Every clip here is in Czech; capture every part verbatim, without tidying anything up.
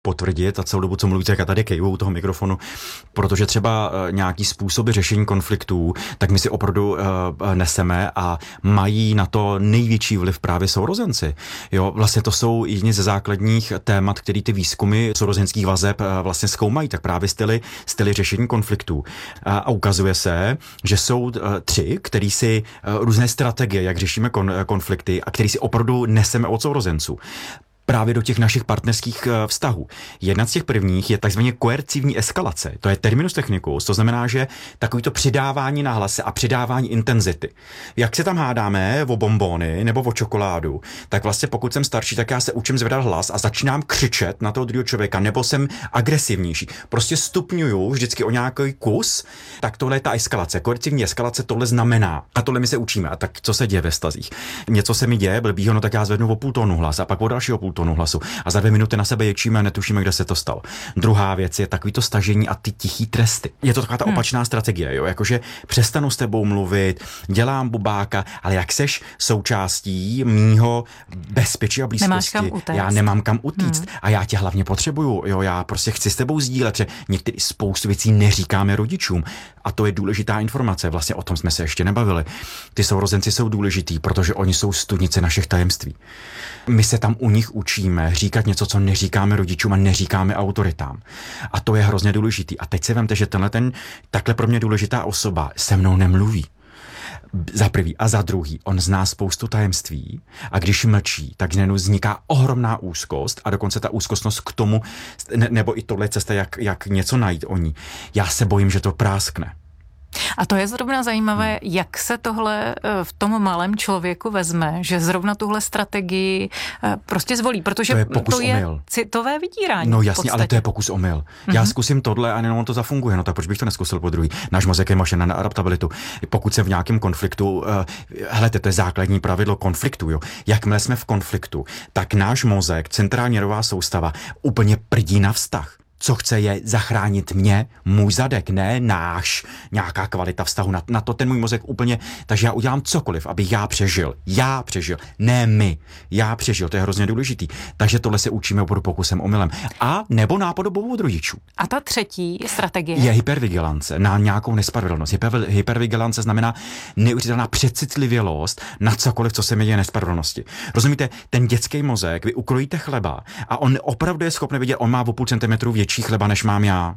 potvrdit a celou dobu, co mluvíte, jak já tady kejvu u toho mikrofonu, protože třeba nějaký způsoby řešení konfliktů, tak my si opravdu uh, neseme a mají na to největší vliv právě sourozenci. Jo, vlastně to jsou jedni ze základních témat, který ty výzkumy sourozenských vazeb uh, vlastně zkoumají, tak právě styly, styly řešení konfliktů. A, a ukazuje se, že jsou uh, tři, který si uh, různé strategie, jak řešíme kon, konflikty a který si opravdu neseme od sourozenců. Právě do těch našich partnerských vztahů. Jedna z těch prvních je takzvaně koercivní eskalace. To je terminus technicus, to znamená, že takovýto přidávání na hlase a přidávání intenzity. Jak se tam hádáme o bonbony nebo o čokoládu, tak vlastně pokud jsem starší, tak já se učím zvedat hlas a začínám křičet na toho druhého člověka, nebo jsem agresivnější. Prostě stupňuju vždycky o nějaký kus, tak tohle je ta eskalace. Koercivní eskalace tohle znamená. A tohle my se učíme. A tak co se děje ve vztazích? Něco se mi děje, blbýho, no tak já zvednu o půl tónu hlas a pak o dalšího půl tónu hlasu a za dvě minuty na sebe ječíme a netušíme, kde se to stalo. Druhá věc je takovýto stažení a ty tichý tresty. Je to taková ta hmm. opačná strategie, jo, jakože přestanu s tebou mluvit, dělám bubáka, ale jak seš součástí mýho bezpečí a blízkosti, já nemám kam utíct hmm. a já tě hlavně potřebuju, jo, já prostě chci s tebou sdílet, že některý spoustu věcí neříkáme rodičům a to je důležitá informace, vlastně o tom jsme se ještě nebavili. Ty sourozenci jsou důležitý, protože oni jsou studnice našich tajemství. My se tam u nich učíme říkat něco, co neříkáme rodičům a neříkáme autoritám. A to je hrozně důležitý. A teď si vemte, že tenhle ten takhle pro mě důležitá osoba se mnou nemluví. Za prvý a za druhý, on zná spoustu tajemství a když mlčí, tak vzniká ohromná úzkost a dokonce ta úzkostnost k tomu, ne, nebo i tohle cesta, jak, jak něco najít o ní. Já se bojím, že to práskne. A to je zrovna zajímavé, jak se tohle v tom malém člověku vezme, že zrovna tuhle strategii prostě zvolí, protože to je, pokus to je citové vydírání. No jasně, ale to je pokus omyl. Mm-hmm. Já zkusím tohle a jenom to zafunguje, no tak proč bych to neskusil po druhý? Náš mozek je mašina na adaptabilitu. Pokud jsem v nějakém konfliktu, uh, helejte, to je základní pravidlo konfliktu, jo. Jakmile jsme v konfliktu, tak náš mozek, centrální nervová soustava, úplně prdí na vztah. Co chce je zachránit mě, můj zadek, ne náš, nějaká kvalita vztahu, na, na to ten můj mozek úplně, takže já udělám cokoliv, abych já přežil, já přežil, ne my, já přežil, to je hrozně důležitý, takže tohle se učíme opravdu pokusem omylem, a nebo nápodobou od rodičů. A ta třetí strategie? Je hypervigilance na nějakou nespravedlnost. Hyper, hypervigilance znamená neuvěřitelná přecitlivělost na cokoliv, co se mi děje nespravedlnosti. Rozumíte, ten dětský mozek, vy ukrojíte chleba a on opravdu je schopný vidět, on má o půl centimetru větší chleba, než mám já.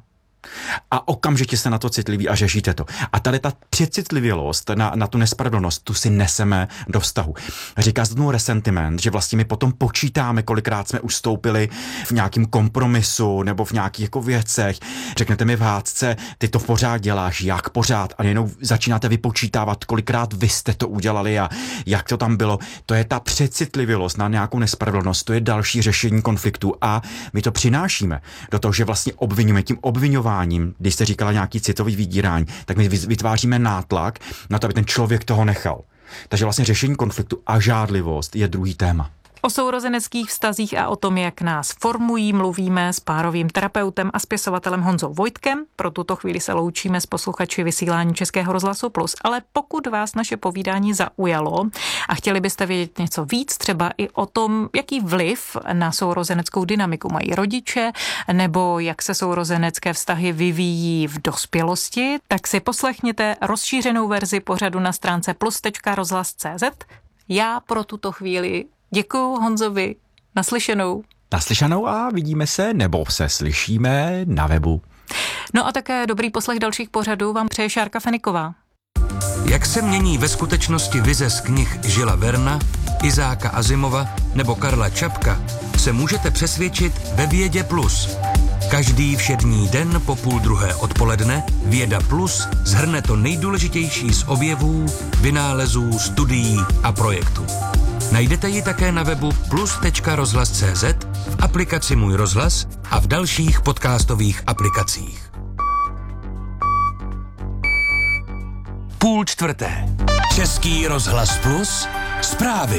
A okamžitě se na to citliví a řešíte to. A tady ta přecitlivělost na, na tu nespravedlnost, tu si neseme do vztahu. Říká se tomu resentiment, že vlastně my potom počítáme, kolikrát jsme ustoupili v nějakém kompromisu nebo v nějakých jako věcech. Řeknete mi v hádce, ty to pořád děláš, jak pořád, a jenom začínáte vypočítávat, kolikrát vy jste to udělali a jak to tam bylo. To je ta přecitlivělost na nějakou nespravedlnost, to je další řešení konfliktu a my to přinášíme do toho, že vlastně obvinujeme tím obviňováním. Když jste říkala nějaký citový vydírání, tak my vytváříme nátlak na to, aby ten člověk toho nechal. Takže vlastně řešení konfliktu a žádlivost je druhý téma. O sourozeneckých vztazích a o tom, jak nás formují, mluvíme s párovým terapeutem a spisovatelem Honzou Vojtkem. Pro tuto chvíli se loučíme s posluchači vysílání Českého rozhlasu Plus, ale pokud vás naše povídání zaujalo a chtěli byste vědět něco víc, třeba i o tom, jaký vliv na sourozeneckou dynamiku mají rodiče, nebo jak se sourozenecké vztahy vyvíjí v dospělosti, tak si poslechněte rozšířenou verzi pořadu na stránce plus tečka rozhlas tečka cé zet. Já pro tuto chvíli děkuju Honzovi, naslyšenou. Naslyšenou a vidíme se, nebo se slyšíme na webu. No a také dobrý poslech dalších pořadů vám přeje Šárka Feniková. Jak se mění ve skutečnosti vize z knih Žila Verna, Izáka Azimova nebo Karla Čapka, se můžete přesvědčit ve Vědě Plus. Každý všední den po půl druhé odpoledne Věda Plus shrne to nejdůležitější z objevů, vynálezů, studií a projektů. Najdete ji také na webu plus tečka rozhlas tečka cé zet, v aplikaci Můj rozhlas a v dalších podcastových aplikacích. Půl čtvrté. Český rozhlas Plus. Zprávy.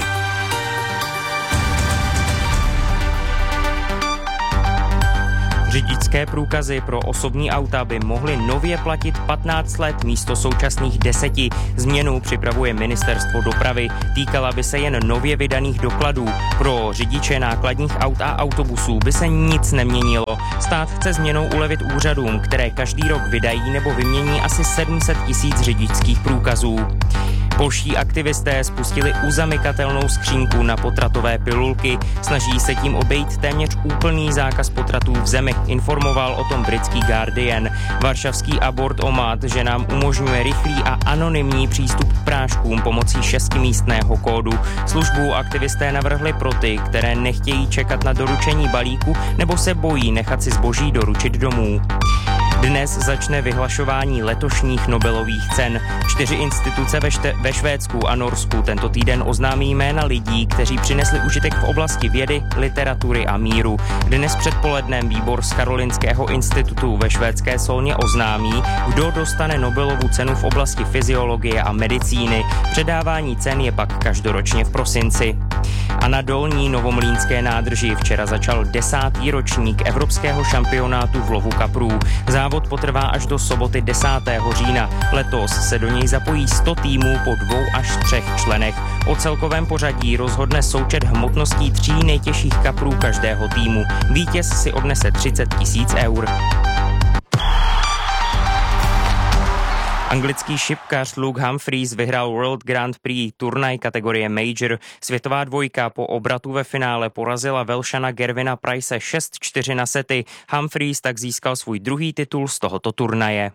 Řidičské průkazy pro osobní auta by mohly nově platit patnáct let místo současných deseti. Změnu připravuje Ministerstvo dopravy. Týkala by se jen nově vydaných dokladů. Pro řidiče nákladních aut a autobusů by se nic neměnilo. Stát chce změnou ulevit úřadům, které každý rok vydají nebo vymění asi sedm set tisíc řidičských průkazů. Polští aktivisté spustili uzamykatelnou skřínku na potratové pilulky. Snaží se tím obejít téměř úplný zákaz potratů v zemi, informoval o tom britský Guardian. Varšavský abortomat ženám umožňuje rychlý a anonymní přístup k práškům pomocí šestimístného kódu. Službu aktivisté navrhli pro ty, které nechtějí čekat na doručení balíku nebo se bojí nechat si zboží doručit domů. Dnes začne vyhlašování letošních Nobelových cen. Čtyři instituce ve, šte- ve Švédsku a Norsku tento týden oznámí jména lidí, kteří přinesli užitek v oblasti vědy, literatury a míru. Dnes předpolednem výbor z Karolinského institutu ve švédské Solně oznámí, kdo dostane Nobelovu cenu v oblasti fyziologie a medicíny. Předávání cen je pak každoročně v prosinci. A na Dolní Novomlýnské nádrži včera začal desátý ročník Evropského šampionátu v lovu kaprů. Závod potrvá až do soboty desátého října. Letos se do něj zapojí sto týmů po dvou až třech členech. O celkovém pořadí rozhodne součet hmotností tří nejtěžších kaprů každého týmu. Vítěz si odnese třicet tisíc eur. Anglický šipkař Luke Humphries vyhrál World Grand Prix turnaj kategorie Major. Světová dvojka po obratu ve finále porazila Velšana Gervina Price šest čtyři na sety. Humphries tak získal svůj druhý titul z tohoto turnaje.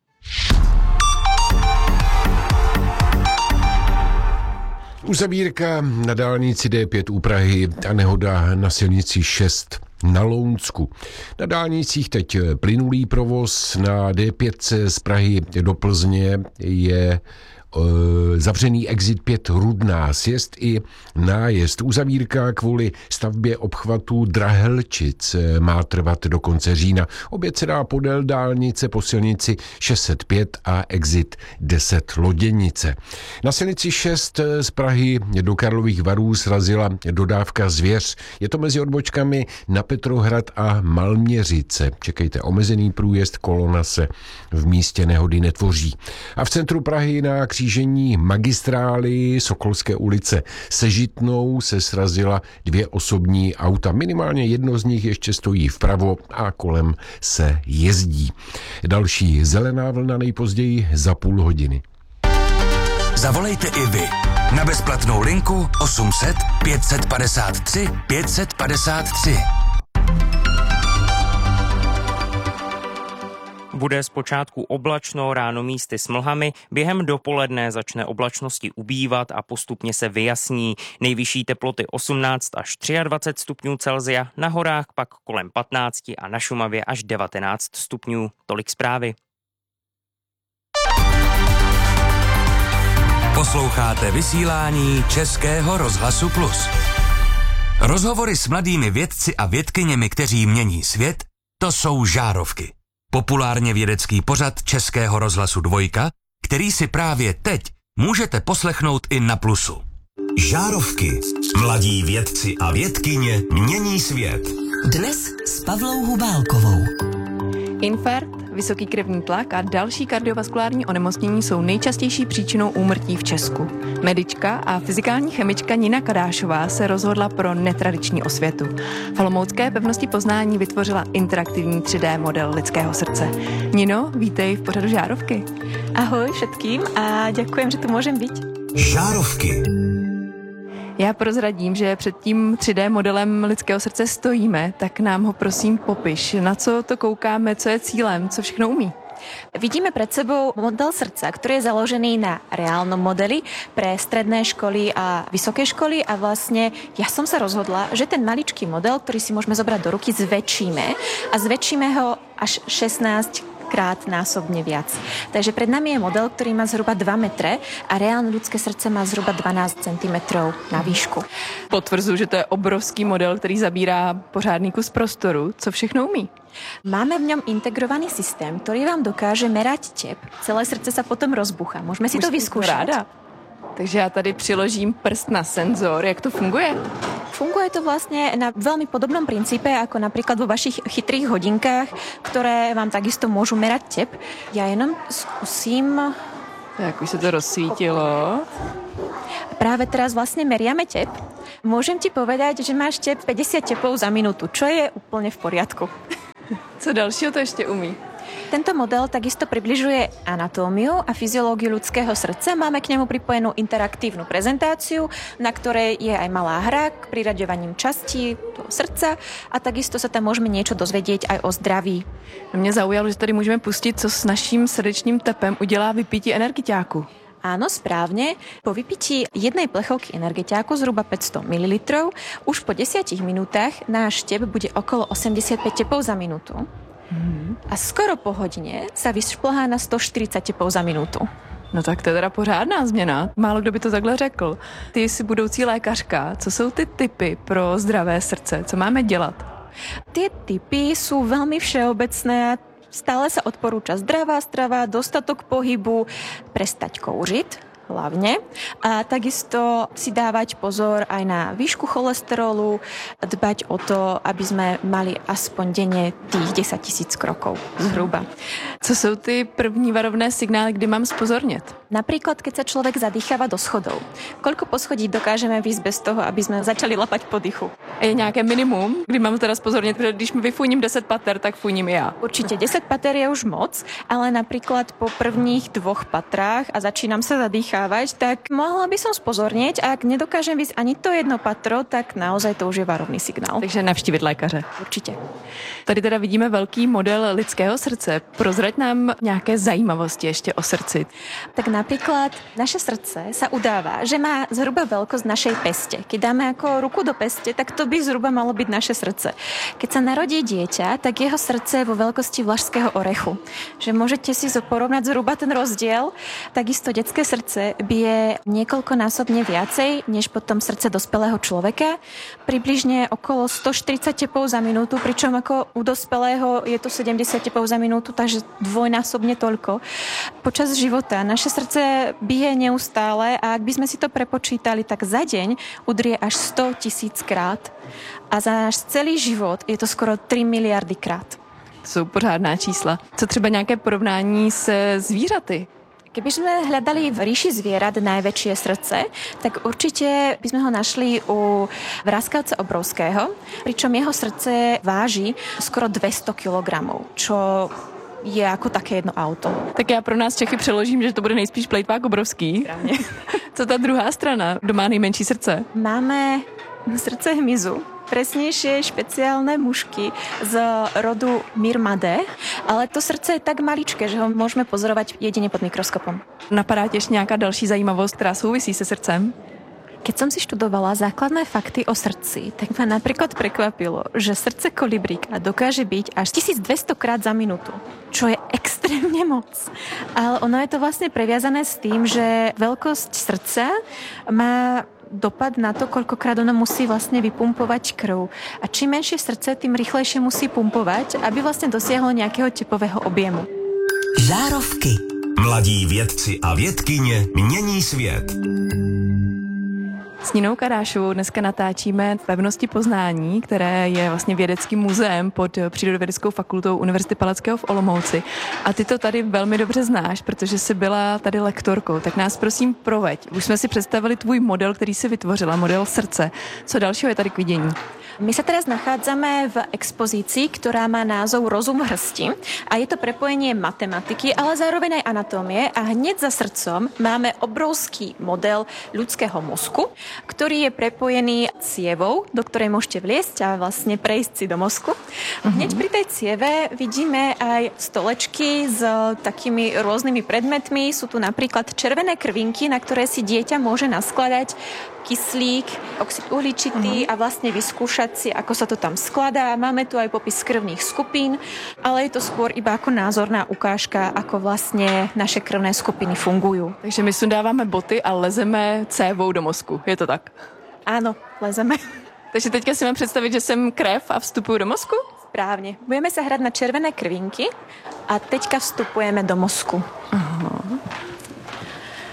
Uzavírka na dálnici D pět u Prahy a nehoda na silnici šest na Lounsku. Na dálnicích teď plynulý provoz, na D pět z Prahy do Plzně je zavřený exit pět Rudná, sjezd i nájezd. Uzavírka kvůli stavbě obchvatu Drahelčic má trvat do konce října. Oběd se dá podél dálnice po silnici šest set pět a exit deset Loděnice. Na silnici šest z Prahy do Karlových Varů srazila dodávka Zvěř. Je to mezi odbočkami na Petrohrad a Malměřice. Čekejte, omezený průjezd, kolona se v místě nehody netvoří. A v centru Prahy na křížení magistrály Sokolské ulice se Žitnou se srazila dvě osobní auta. Minimálně jedno z nich ještě stojí vpravo a kolem se jezdí. Další zelená vlna nejpozději za půl hodiny. Zavolejte i vy na bezplatnou linku osm set pět padesát tři pět padesát tři. Bude zpočátku oblačno, ráno místy s mlhami, během dopoledne začne oblačnosti ubývat a postupně se vyjasní. Nejvyšší teploty osmnáct až dvacet tři stupňů Celsia, na horách pak kolem patnáct a na Šumavě až devatenáct stupňů. Tolik zprávy. Posloucháte vysílání Českého rozhlasu Plus. Rozhovory s mladými vědci a vědkyněmi, kteří mění svět, to jsou Žárovky. Populárně vědecký pořad Českého rozhlasu Dvojka, který si právě teď můžete poslechnout i na Plusu. Žárovky. Mladí vědci a vědkyně mění svět. Dnes s Pavlou Hubálkovou. Infarkt, vysoký krevní tlak a další kardiovaskulární onemocnění jsou nejčastější příčinou úmrtí v Česku. Medička a fyzikální chemička Nina Kadášová se rozhodla pro netradiční osvětu. V olomoucké pevnosti poznání vytvořila interaktivní tři dé model lidského srdce. Nino, vítej v pořadu Žárovky. Ahoj všetkým a ďakujem, že tu môžem byť. Žárovky. Já prozradím, že před tím tři dé modelem lidského srdce stojíme, tak nám ho prosím popiš. Na co to koukáme, co je cílem, co všechno umí? Vidíme pred sebou model srdca, ktorý je založený na reálnom modeli pre stredné školy a vysoké školy a vlastne ja som sa rozhodla, že ten maličký model, ktorý si môžeme zobrať do ruky, zväčšíme a zväčšíme ho až šestnásť krát násobne viac. Takže pred nami je model, ktorý má zhruba dva metre a reálne ľudské srdce má zhruba dvanásť centimetrov na výšku. Potvrzuji, že to je obrovský model, který zabírá pořádný kus prostoru. Co všechno umí? Máme v ňom integrovaný systém, ktorý vám dokáže merať tep. Celé srdce sa potom rozbucha. Môžeme si to vyskúšať. Takže já tady přiložím prst na senzor. Jak to funguje? funguje to vlastne na veľmi podobnom princípe, ako napríklad vo vašich chytrých hodinkách, ktoré vám takisto môžu merať tep. Ja jenom skúsim... Tak už sa to rozsvítilo. Práve teraz vlastne meriame tep. Môžem ti povedať, že máš tep päťdesiat tepov za minútu, čo je úplne v poriadku. Co dalšího to ešte umí? Tento model takisto približuje anatómiu a fyziológiu ľudského srdca. Máme k nemu pripojenú interaktívnu prezentáciu, na ktorej je aj malá hra k priraďovaním častí toho srdca a takisto sa tam môžeme niečo dozvedieť aj o zdraví. Mě zaujalo, že tady můžeme pustit, co s naším srdečním tepem udělá vypití energiťáku. Áno, správne. Po vypití jednej plechovky energiťáku zhruba päťsto mililitrov už po desiatich minútach náš tep bude okolo osemdesiatpäť tepov za minútu. A skoro po hodine sa vyšplhá na sto štyridsať tepov za minútu. No tak to je teda pořádná změna. Málo kdo by to takhle řekl. Ty jsi budoucí lékařka. Co jsou ty tipy pro zdravé srdce? Co máme dělat? Tie tipy sú veľmi všeobecné. Stále sa odporúča zdravá strava, dostatok pohybu, prestať kouřiť hlavne a takisto si dávať pozor aj na výšku cholesterolu, dbať o to, aby sme mali aspoň denne tých desať tisíc krokov zhruba. Co jsou ty první varovné signály, kdy mám spozornět? Napríklad, keď sa človek zadýcháva do schodov. Koľko poschodí dokážeme výjsť bez toho, aby sme začali lapať po dychu? Je nějaké minimum, kdy mám teda spozornět, protože když mi vyfúním deset pater, tak fúnim i ja. Určite desať pater je už moc, ale napríklad po prvních dvoch patrách a začínam sa zadýchávať, tak mohla by som spozornieť a ak nedokážem výjsť ani to jedno patro, tak naozaj to už je varovný signál. Takže navštívit lékaře. Určite. Tady teda vidíme velký model lidského srdce. Prozrať nám nějaké zajímavosti ještě o srdci. Tak napríklad naše srdce sa udáva, že má zhruba veľkosť našej peste. Keď dáme ako ruku do peste, tak to by zhruba malo byť naše srdce. Keď sa narodí dieťa, tak jeho srdce je vo veľkosti vlašského orechu. Že môžete si porovnať zhruba ten rozdiel. Takisto detské srdce bije niekoľkonásobne viacej, než potom srdce dospelého človeka. Približne okolo sto štyridsať tepov za minútu, pričom ako u dospelého je to sedemdesiat tepov za minútu, takže dvojnásobne toľko. Počas života naše srdce bije neustále a ak by sme si to prepočítali, tak za deň udrie až sto tisíc krát. A za náš celý život je to skoro tri miliardy krát. To jsou pořádná čísla. Co třeba nějaké porovnání se zvířaty? Keby sme hľadali v ríši zvierat najväčšie srdce, tak určite by sme ho našli u vraskavca obrovského, pričom jeho srdce váži skoro dvesto kilogramov, čo je ako také jedno auto. Tak já pro nás Čechy přeložím, že to bude nejspíš plejtvák obrovský. Správne. Co ta druhá strana? Kdo má nejmenší srdce? Máme srdce hmyzu. Presnejšie špeciálne mušky z rodu Myrmadae, ale to srdce je tak maličké, že ho môžeme pozorovať jedine pod mikroskopom. Napadá tě ještě nějaká další zajímavost, která souvisí se srdcem? Keď som si študovala základné fakty o srdci, tak ma napríklad prekvapilo, že srdce kolibríka dokáže byť až tisícdvesto krát za minútu, čo je extrémne moc. Ale ono je to vlastne previazané s tým, že veľkosť srdca má dopad na to, koľkokrát ono musí vlastne vypumpovať krv. A čím menšie srdce, tým rýchlejšie musí pumpovať, aby vlastne dosiahlo nejakého tepového objemu. Žárovky. Mladí vědci a vědkyně mění svět. S Ninou Kadášovou dneska natáčíme Pevnosti poznání, které je vlastně vědeckým muzeem pod Přírodovědeckou fakultou Univerzity Palackého v Olomouci. A ty to tady velmi dobře znáš, protože jsi byla tady lektorkou. Tak nás prosím proveď. Už jsme si představili tvůj model, který si vytvořila, model srdce. Co dalšího je tady k vidění? My sa teraz nachádzame v expozícii, ktorá má názov Rozum v hrsti a je to prepojenie matematiky, ale zároveň aj anatómie a hneď za srdcom máme obrovský model ľudského mozku, ktorý je prepojený cievou, do ktorej môžete vliesť a vlastne prejsť si do mozku. Hneď pri tej cieve vidíme aj stolečky s takými rôznymi predmetmi. Sú tu napríklad červené krvinky, na ktoré si dieťa môže naskladať kyslík, oxid uhličitý uh-huh. a vlastne vyskúšať si, ako sa to tam skladá. Máme tu aj popis krvných skupín, ale je to skôr iba ako názorná ukážka, ako vlastne naše krvné skupiny fungujú. Takže my sundáváme boty a lezeme cévou do mozku. Je to tak? Áno, lezeme. Takže teďka si mám představit, že jsem krev a vstupuju do mozku? Správne. Budeme sa hrať na červené krvinky a teďka vstupujeme do mozku. Uh-huh.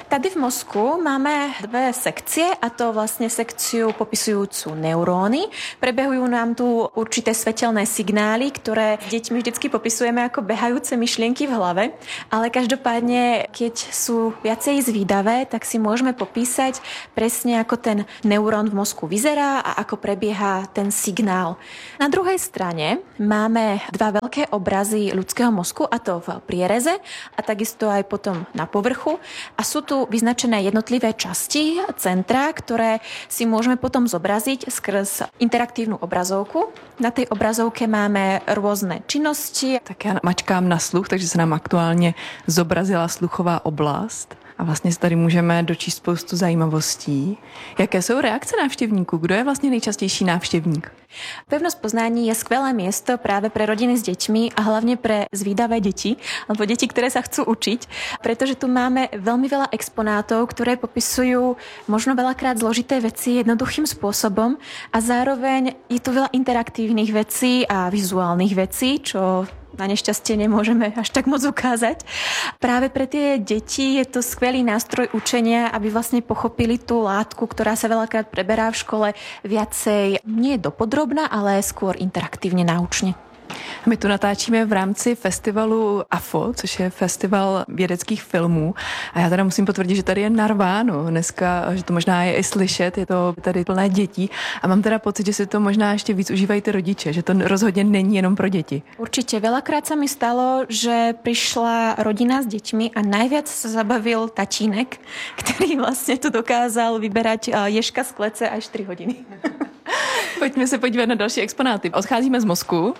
Tady v mozku máme dve sekcie, a to vlastne sekciu popisujúcu neuróny. Prebehujú nám tu určité svetelné signály, ktoré s deťmi vždycky popisujeme ako behajúce myšlienky v hlave, ale každopádne, keď sú viacej zvídavé, tak si môžeme popísať presne, ako ten neurón v mozku vyzerá a ako prebieha ten signál. Na druhej strane máme dva veľké obrazy ľudského mozku, a to v priereze a takisto aj potom na povrchu. A sú tu vyznačené jednotlivé časti, centra, ktoré si môžeme potom zobraziť skrz interaktívnu obrazovku. Na tej obrazovke máme rôzne činnosti. Tak já mačkám na sluch, takže se nám aktuálně zobrazila sluchová oblast. A vlastně si tady můžeme dočíst spoustu zajímavostí. Jaké jsou reakce návštěvníků? Kdo je vlastně nejčastější návštěvník? Pevnosť poznání je skvelé miesto práve pre rodiny s deťmi a hlavne pre zvídavé deti, alebo deti, ktoré sa chcú učiť, pretože tu máme veľmi veľa exponátov, ktoré popisujú možno veľakrát zložité veci jednoduchým spôsobom a zároveň je tu veľa interaktívnych vecí a vizuálnych vecí, čo na nešťastie nemôžeme až tak moc ukázať. Práve pre tie deti je to skvelý nástroj učenia, aby vlastne pochopili tú látku, ktorá sa veľakrát preberá v škole viacej nie dopodrobná, ale skôr interaktívne náučne. My tu natáčíme v rámci festivalu A F O, což je festival vědeckých filmů. A já teda musím potvrdit, že tady je narváno dneska, že to možná je i slyšet, je to tady plné dětí. A mám teda pocit, že si to možná ještě víc užívají ty rodiče, že to rozhodně není jenom pro děti. Určite. Veľakrát sa mi stalo, že prišla rodina s deťmi a najviac sa zabavil tatínek, ktorý vlastne tu dokázal vyberať ježka z klece až tri hodiny. Pojďme se podívat na další exponáty. Odcházíme z mozku.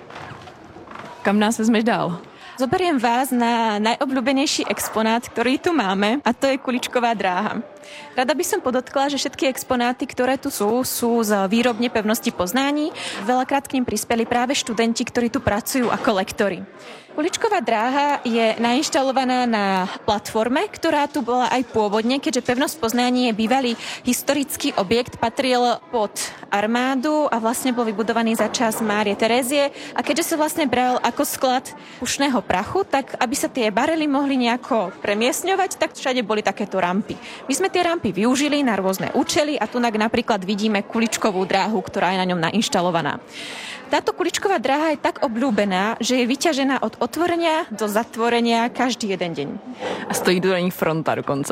Kam nás vezmeš dál? Zoberiem vás na najobľúbenejší exponát, ktorý tu máme, a to je kuličková dráha. Rada by som podotkla, že všetky exponáty, ktoré tu sú, sú z výrobne pevnosti poznání. Veľakrát k nim prispeli práve študenti, ktorí tu pracujú ako lektori. Kuličková dráha je nainštalovaná na platforme, ktorá tu bola aj pôvodne, keďže pevnosť poznání je bývalý historický objekt, patril pod armádu a vlastne bol vybudovaný za čas Márie Terézie. A keďže sa vlastne bral ako sklad pušného prachu, tak aby sa tie barely mohli nejako premiesňovať, tak všade boli takéto rampy. My sme tie rampy využili na rôzne účely a tu napríklad vidíme kuličkovú dráhu, ktorá je na ňom nainštalovaná. Táto kuličková dráha je tak obľúbená, že je vyťažená od otvorenia do zatvorenia každý jeden deň. A stojí do ní fronta dokonce.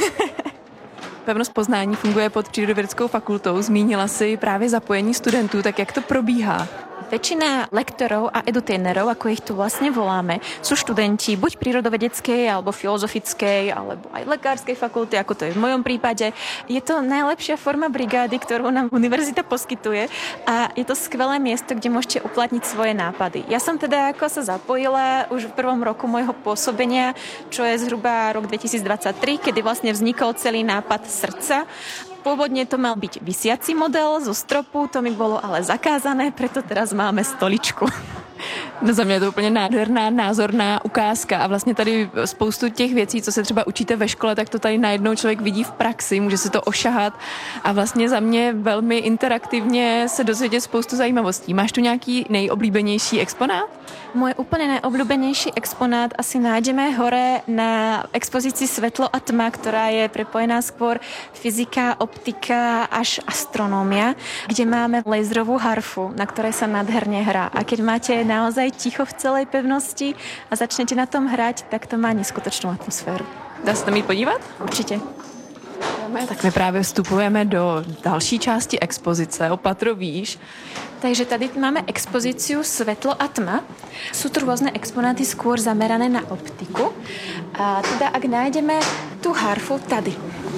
Pevnost poznání funguje pod Přírodovědeckou fakultou. Zmínila si právě zapojení studentů, tak jak to probíhá? Väčšina lektorov a edutainerov, ako ich tu vlastne voláme, sú študenti buď prírodovedeckej, alebo filozofickej, alebo aj lekárskej fakulty, ako to je v mojom prípade. Je to najlepšia forma brigády, ktorú nám univerzita poskytuje a je to skvelé miesto, kde môžete uplatniť svoje nápady. Ja som teda ako sa zapojila už v prvom roku môjho pôsobenia, čo je zhruba rok dvetisícdvadsaťtri, kedy vlastne vznikol celý nápad srdca. Pôvodne to mal byť visiaci model zo stropu, to mi bolo ale zakázané, preto teraz máme stoličku. No za mě je to úplně nádherná, názorná ukázka a vlastně tady spoustu těch věcí, co se třeba učíte ve škole, tak to tady najednou člověk vidí v praxi, může se to ošahat a vlastně za mě velmi interaktivně se dozvědět spoustu zajímavostí. Máš tu nějaký nejoblíbenější exponát? Môj úplne najobľúbenejší exponát asi nájdeme hore na expozícii Svetlo a tma, ktorá je prepojená skôr fyzika, optika až astronómia, kde máme laserovú harfu, na ktorej sa nádherne hrá. A keď máte naozaj ticho v celej pevnosti a začnete na tom hrať, tak to má neskutočnú atmosféru. Dá se tam jít podívat? Určitě. Tak my právě vstupujeme do další části expozice, o patro výš. Takže tady máme expozíciu Svetlo a tma. Sú tu rôzne exponáty skôr zamerané na optiku. A teda ak nájdeme tú harfu tady.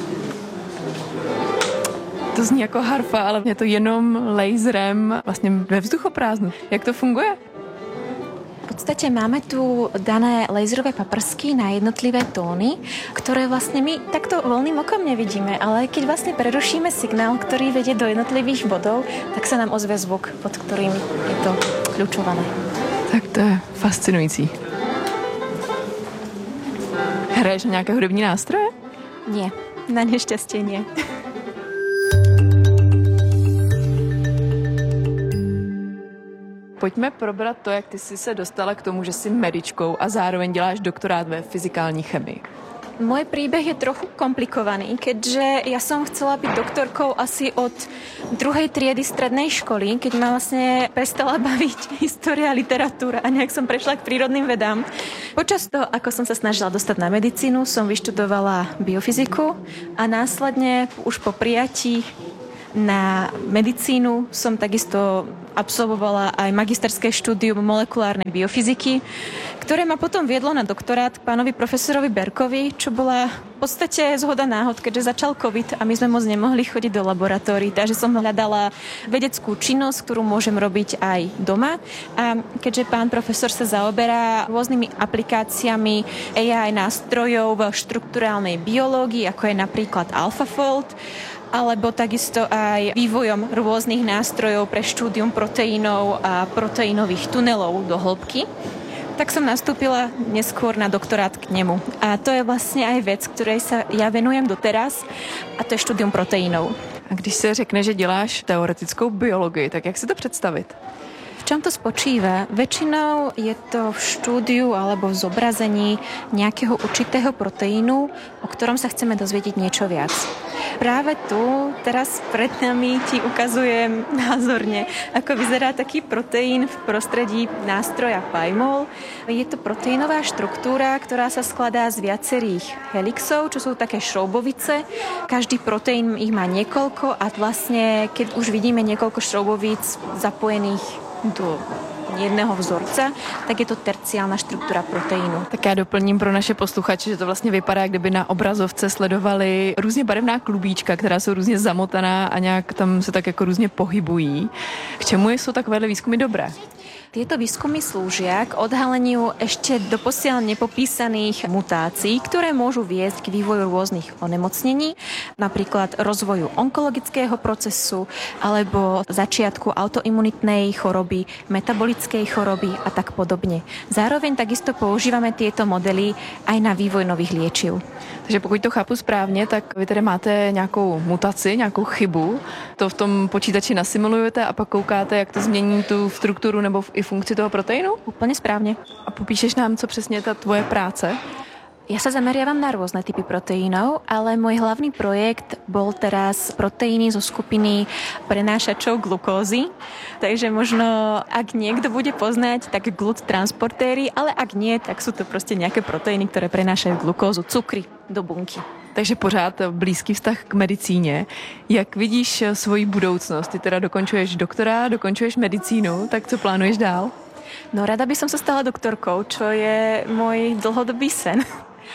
To zní jako harfa, ale je to jenom laserem vlastně ve vzduchoprázdnu. Jak to funguje? V podstate máme tu dané laserové paprsky na jednotlivé tóny, ktoré vlastne my takto voľným okom nevidíme, ale keď vlastne prerušíme signál, ktorý vedie do jednotlivých bodov, tak sa nám ozve zvuk, pod ktorým je to kľúčované. Tak to je fascinující. Hraješ na nějaké hudební nástroje? Nie, na nešťastie nie. Pojďme probrat to, jak ty jsi se dostala k tomu, že jsi medičkou a zároveň děláš doktorát ve fyzikální chemii. Môj príbeh je trochu komplikovaný, keďže ja som chcela byť doktorkou asi od druhej triedy strednej školy, keď ma vlastne prestala baviť história a literatúra a nejak som prešla k prírodným vedám. Počas toho, ako som sa snažila dostať na medicínu, som vyštudovala biofyziku a následne už po prijatí na medicínu som takisto absolvovala aj magisterské štúdium molekulárnej biofyziky, ktoré ma potom viedlo na doktorát k pánovi profesorovi Berkovi, čo bola v podstate zhoda náhod, keďže začal COVID a my sme moc nemohli chodiť do laboratórií, takže som hľadala vedeckú činnosť, ktorú môžem robiť aj doma. A keďže pán profesor sa zaoberá rôznymi aplikáciami á í nástrojov v štrukturálnej biológii, ako je napríklad AlphaFold, alebo takisto aj vývojom rôznych nástrojov pre štúdium proteínov a proteínových tunelov do hĺbky, tak som nastúpila neskôr na doktorát k nemu. A to je vlastne aj vec, ktorej sa ja venujem doteraz, a to je štúdium proteínov. A když se řekne, že děláš teoretickou biologii, tak jak si to představit? V čom to spočíva? Väčšinou je to v štúdiu alebo v zobrazení nejakého určitého proteínu, o ktorom sa chceme dozvedieť niečo viac. Práve tu, teraz pred nami ti ukazujem názorne, ako vyzerá taký proteín v prostredí nástroja Pymol. Je to proteínová štruktúra, ktorá sa skladá z viacerých helixov, čo sú také šroubovice. Každý proteín ich má niekoľko a vlastne, keď už vidíme niekoľko šroubovíc zapojených do jedného vzorca, tak je to terciálna štruktúra proteínu. Tak já doplním pro naše posluchače, že to vlastně vypadá, jak kdyby na obrazovce sledovali různě barevná klubíčka, která jsou různě zamotaná a nějak tam se tak jako různě pohybují. K čemu jsou takovéhle výzkumy dobré? Tieto výskumy slúžia k odhaleniu ešte doposiaľ nepopísaných mutácií, ktoré môžu viesť k vývoju rôznych onemocnení, napríklad rozvoju onkologického procesu alebo začiatku autoimunitnej choroby, metabolickej choroby a tak podobne. Zároveň takisto používame tieto modely aj na vývoj nových liečiv. Takže pokud to chápu správně, tak vy tedy máte nějakou mutaci, nějakou chybu, to v tom počítači nasimulujete a pak koukáte, jak to změní tu strukturu nebo i funkci toho proteínu? Úplne správne. A popíšeš nám, co přesně je ta tvoje práce? Ja sa zameriavam na rôzne typy proteínov, ale môj hlavný projekt bol teraz proteíny zo skupiny prenášačov glukózy. Takže možno, ak niekto bude poznať, tak glut transportéry, ale ak nie, tak sú to proste nejaké proteíny, ktoré prenášajú glukózu, cukry do bunky. Takže pořád blízký vztah k medicíně. Jak vidíš svoji budoucnost? Ty teda dokončuješ doktorát, dokončuješ medicínu, tak co plánuješ dál? No rada by som sa stala doktorkou, čo je môj dlhodobý sen.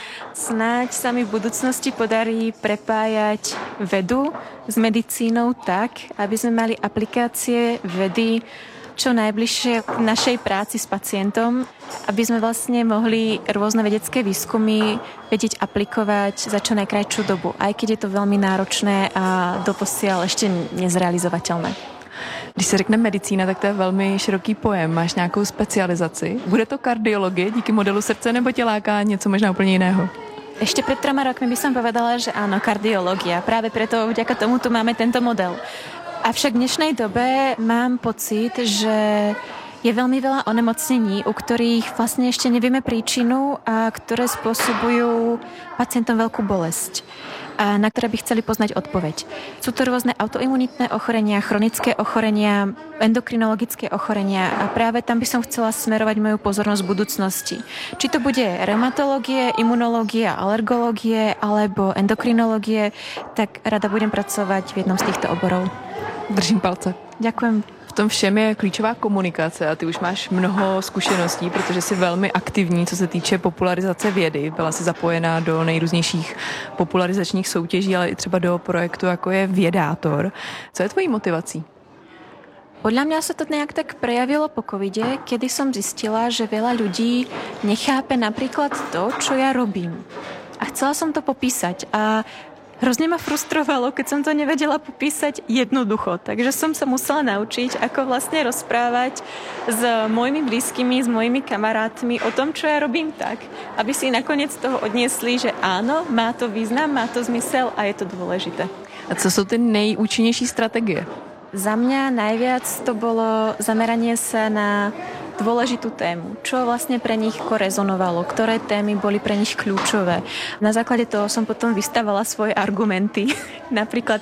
Snáď sa mi v budúcnosti podarí prepájať vedu s medicínou tak, aby sme mali aplikácie vedy čo najbližšie v našej práci s pacientom, aby sme vlastne mohli rôzne vedecké výskumy vedieť aplikovať za čo najkrajšiu dobu, aj keď je to veľmi náročné a doposiaľ ešte nezrealizovateľné. Když se řekne medicína, tak to je velmi široký pojem. Máš nějakou specializaci? Bude to kardiologie díky modelu srdce, nebo tě láká něco možná úplně jiného? Ešte pred troma rokmi by som povedala, že áno, kardiológia. Práve preto vďaka tomu tu máme tento model. Avšak v dnešnej dobe mám pocit, že je veľmi veľa onemocnení, u ktorých vlastne ešte nevieme príčinu a ktoré spôsobujú pacientom veľkú bolesť, a na ktoré by chceli poznať odpoveď. Sú to rôzne autoimunitné ochorenia, chronické ochorenia, endokrinologické ochorenia a práve tam by som chcela smerovať moju pozornosť v budúcnosti. Či to bude reumatológie, imunológie, alergológie alebo endokrinológie, tak rada budem pracovať v jednom z týchto oborov. Držím palce. Ďakujem. V tom všem je klíčová komunikace a ty už máš mnoho zkušeností, protože jsi velmi aktivní, co se týče popularizace vědy. Byla jsi zapojená do nejrůznějších popularizačních soutěží, ale i třeba do projektu, jako je Vědátor. Co je tvojí motivací? Podľa mňa sa to nejak tak prejavilo po covide, kedy som zistila, že veľa ľudí nechápe napríklad to, čo ja robím. A chcela som to popísať a hrozne ma frustrovalo, keď som to nevedela popísať jednoducho. Takže som sa musela naučiť, ako vlastne rozprávať s mojimi blízkymi, s mojimi kamarátmi o tom, čo ja robím tak, aby si nakoniec toho odniesli, že áno, má to význam, má to zmysel a je to dôležité. A co sú ty nejúčinnejší strategie? Za mňa najviac to bolo zameranie sa na dôležitú tému, čo vlastne pre nich rezonovalo, ktoré témy boli pre nich kľúčové. Na základe toho som potom vystavala svoje argumenty. Napríklad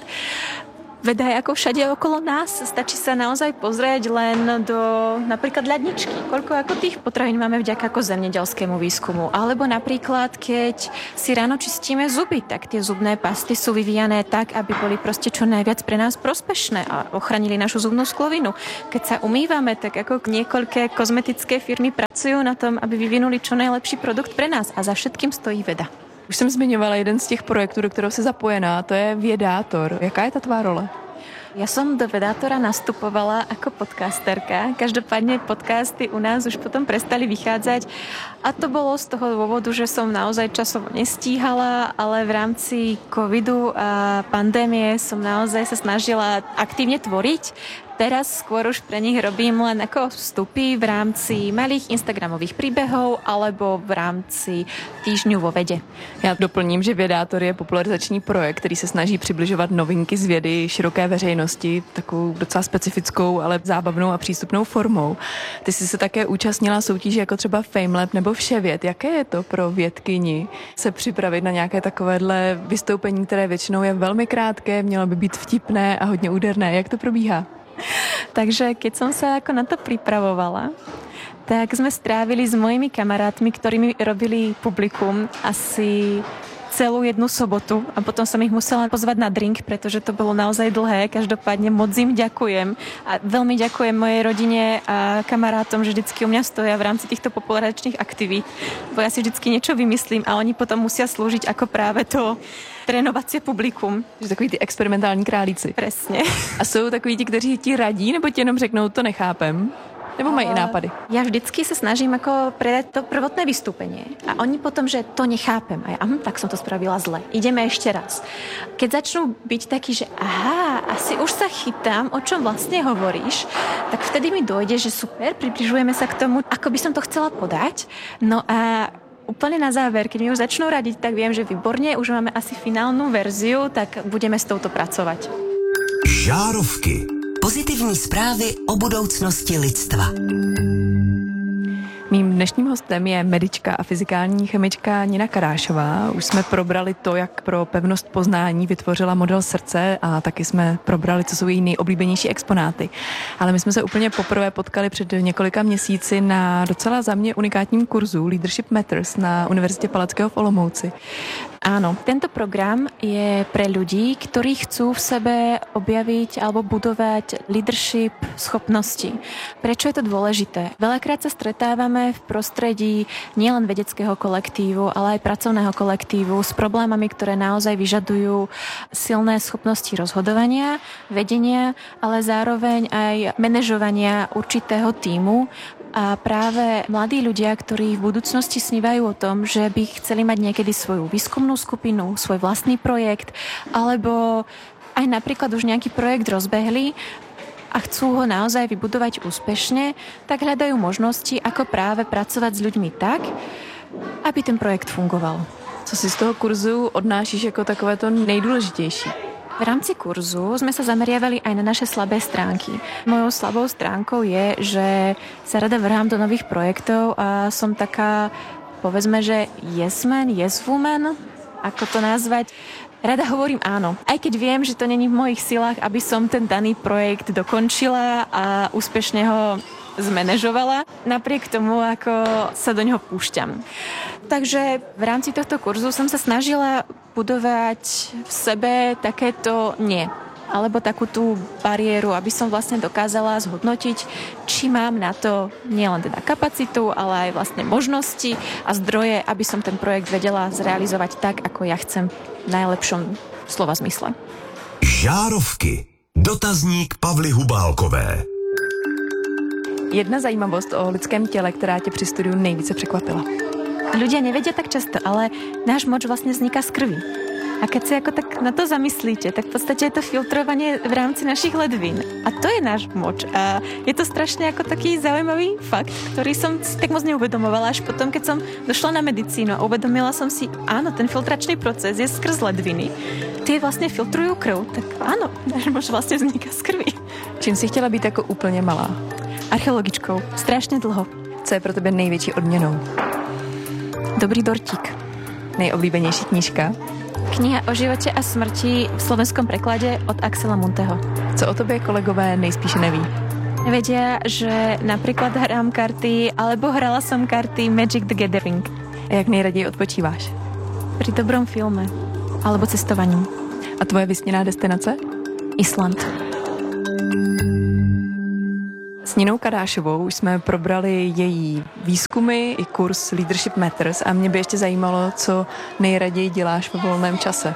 veda je ako všade okolo nás. Stačí sa naozaj pozrieť len do napríklad ľadničky. Koľko ako tých potravín máme vďaka ako zemeďelskému výskumu. Alebo napríklad, keď si ráno čistíme zuby, tak tie zubné pasty sú vyvíjané tak, aby boli proste čo najviac pre nás prospešné a ochránili našu zubnú sklovinu. Keď sa umývame, tak ako niekoľké kozmetické firmy pracujú na tom, aby vyvinuli čo najlepší produkt pre nás. A za všetkým stojí veda. Už jsem zmiňovala jeden z těch projektů, do kterého se zapojená, to je Vědátor. Jaká je ta tvá role? Ja som do Vedátora nastupovala ako podcasterka. Každopádne podcasty u nás už potom prestali vychádzať a to bolo z toho dôvodu, že som naozaj časovo nestíhala, ale v rámci covidu a pandémie som naozaj sa snažila aktívne tvoriť. Teraz skôr už pre nich robím len ako vstupy v rámci malých instagramových príbehov alebo v rámci týždňu vo vede. Já doplním, že Vědátor je popularizační projekt, který se snaží přibližovat novinky z vědy široké veřejnosti takovou docela specifickou, ale zábavnou a přístupnou formou. Ty jsi se také účastnila soutěží jako třeba FameLab nebo Vševěd. Jaké je to pro vědkyni se připravit na nějaké takovéhle vystoupení, které většinou je velmi krátké, mělo by být vtipné a hodně úderné? Jak to probíhá? Takže keď som sa ako na to pripravovala, tak sme strávili s mojimi kamarátmi, ktorí mi robili publikum asi celú jednu sobotu a potom som ich musela pozvať na drink, pretože to bolo naozaj dlhé. Každopádne moc im ďakujem a veľmi ďakujem mojej rodine a kamarátom, že vždycky u mňa stoja v rámci týchto popularizačných aktivít, bo ja si vždycky niečo vymyslím a oni potom musia slúžiť ako práve to trénovacie publikum. Že takový ty experimentální králíci. Presne. A jsou takový ti, kteří ti radí, nebo ti jenom řeknou, to nechápem? Nebo mají nápady? Ja vždycky sa snažím ako predať to prvotné vystúpenie. A oni potom, že to nechápem. A ja, aha, tak som to spravila zle. Ideme ešte raz. Keď začnú byť takí, že aha, asi už sa chytám, o čom vlastne hovoríš, tak vtedy mi dojde, že super, približujeme sa k tomu, ako by som to chcela podať. No a úplne na záver, keď mi už začnú radiť, tak viem, že výborne, už máme asi finálnu verziu, tak budeme s touto pracovať. Žárovky. Pozitivní zprávy o budoucnosti lidstva. Mým dnešním hostem je medička a fyzikální chemička Nina Kadášová. Už jsme probrali to, jak pro pevnost poznání vytvořila model srdce a taky jsme probrali, co jsou její nejoblíbenější exponáty. Ale my jsme se úplně poprvé potkali před několika měsíci na docela za mě unikátním kurzu Leadership Matters na Univerzitě Palackého v Olomouci. Áno, tento program je pre ľudí, ktorí chcú v sebe objaviť alebo budovať leadership schopnosti. Prečo je to dôležité? Veľakrát sa stretávame v prostredí nielen vedeckého kolektívu, ale aj pracovného kolektívu s problémami, ktoré naozaj vyžadujú silné schopnosti rozhodovania, vedenia, ale zároveň aj manažovania určitého tímu. A práve mladí ľudia, ktorí v budúcnosti snívajú o tom, že by chceli mať niekedy svoju výskumnú skupinu, svoj vlastný projekt, alebo aj napríklad už nejaký projekt rozbehli a chcú ho naozaj vybudovať úspešne, tak hľadajú možnosti, ako práve pracovať s ľuďmi tak, aby ten projekt fungoval. Co si z toho kurzu odnášíš ako takové to nejdôležitejší? V rámci kurzu sme sa zameriavali aj na naše slabé stránky. Mojou slabou stránkou je, že sa rada vrhám do nových projektov a som taká, povedzme, že yes man, yes woman, ako to nazvať. Rada hovorím áno, aj keď viem, že to není v mojich silách, aby som ten daný projekt dokončila a úspešne ho zmanéžovala, napriek tomu, ako sa do neho púšťam. Takže v rámci tohto kurzu som sa snažila budovať v sebe takéto nie, alebo takú tú bariéru, aby som vlastne dokázala zhodnotiť, či mám na to nielen teda kapacitu, ale aj vlastne možnosti a zdroje, aby som ten projekt vedela zrealizovať tak, ako ja chcem v najlepšom slova zmysle. Žárovky. Dotazník Pavly Hubálkové. Jedna zajímavost o lidském těle, která tě při studiu nejvíce překvapila. Ľudia nevedia tak často, ale náš moč vlastne vzniká z krvi. A keď si ako tak na to zamyslíte, tak v podstate je to filtrovanie v rámci našich ledvín. A to je náš moč. A je to strašne ako taký zaujímavý fakt, ktorý som si tak moc neuvedomovala až potom, keď som došla na medicínu a uvedomila som si, áno, ten filtračný proces je skrz ledviny. Tie vlastne filtrujú krv, tak áno, náš moč vlastne vzniká z krvi. Čím si chtěla být jako úplně malá? Archeologičkou. Strašně dlho. Co je pro tebe největší odměnou? Dobrý dortík. Nejoblíbenější knížka? Kniha o životě a smrti v slovenskom preklade od Axela Munteho. Co o tobě kolegové nejspíše neví? Vedia, že napríklad hrám karty, alebo hrala som karty Magic the Gathering. A jak nejraději odpočíváš? Pri dobrom filme. Alebo cestovaním. A tvoje vysněná destinace? Island. S Ninou Kadášovou už jsme probrali její výzkumy i kurz Leadership Matters a mě by ještě zajímalo, co nejraději děláš ve volném čase.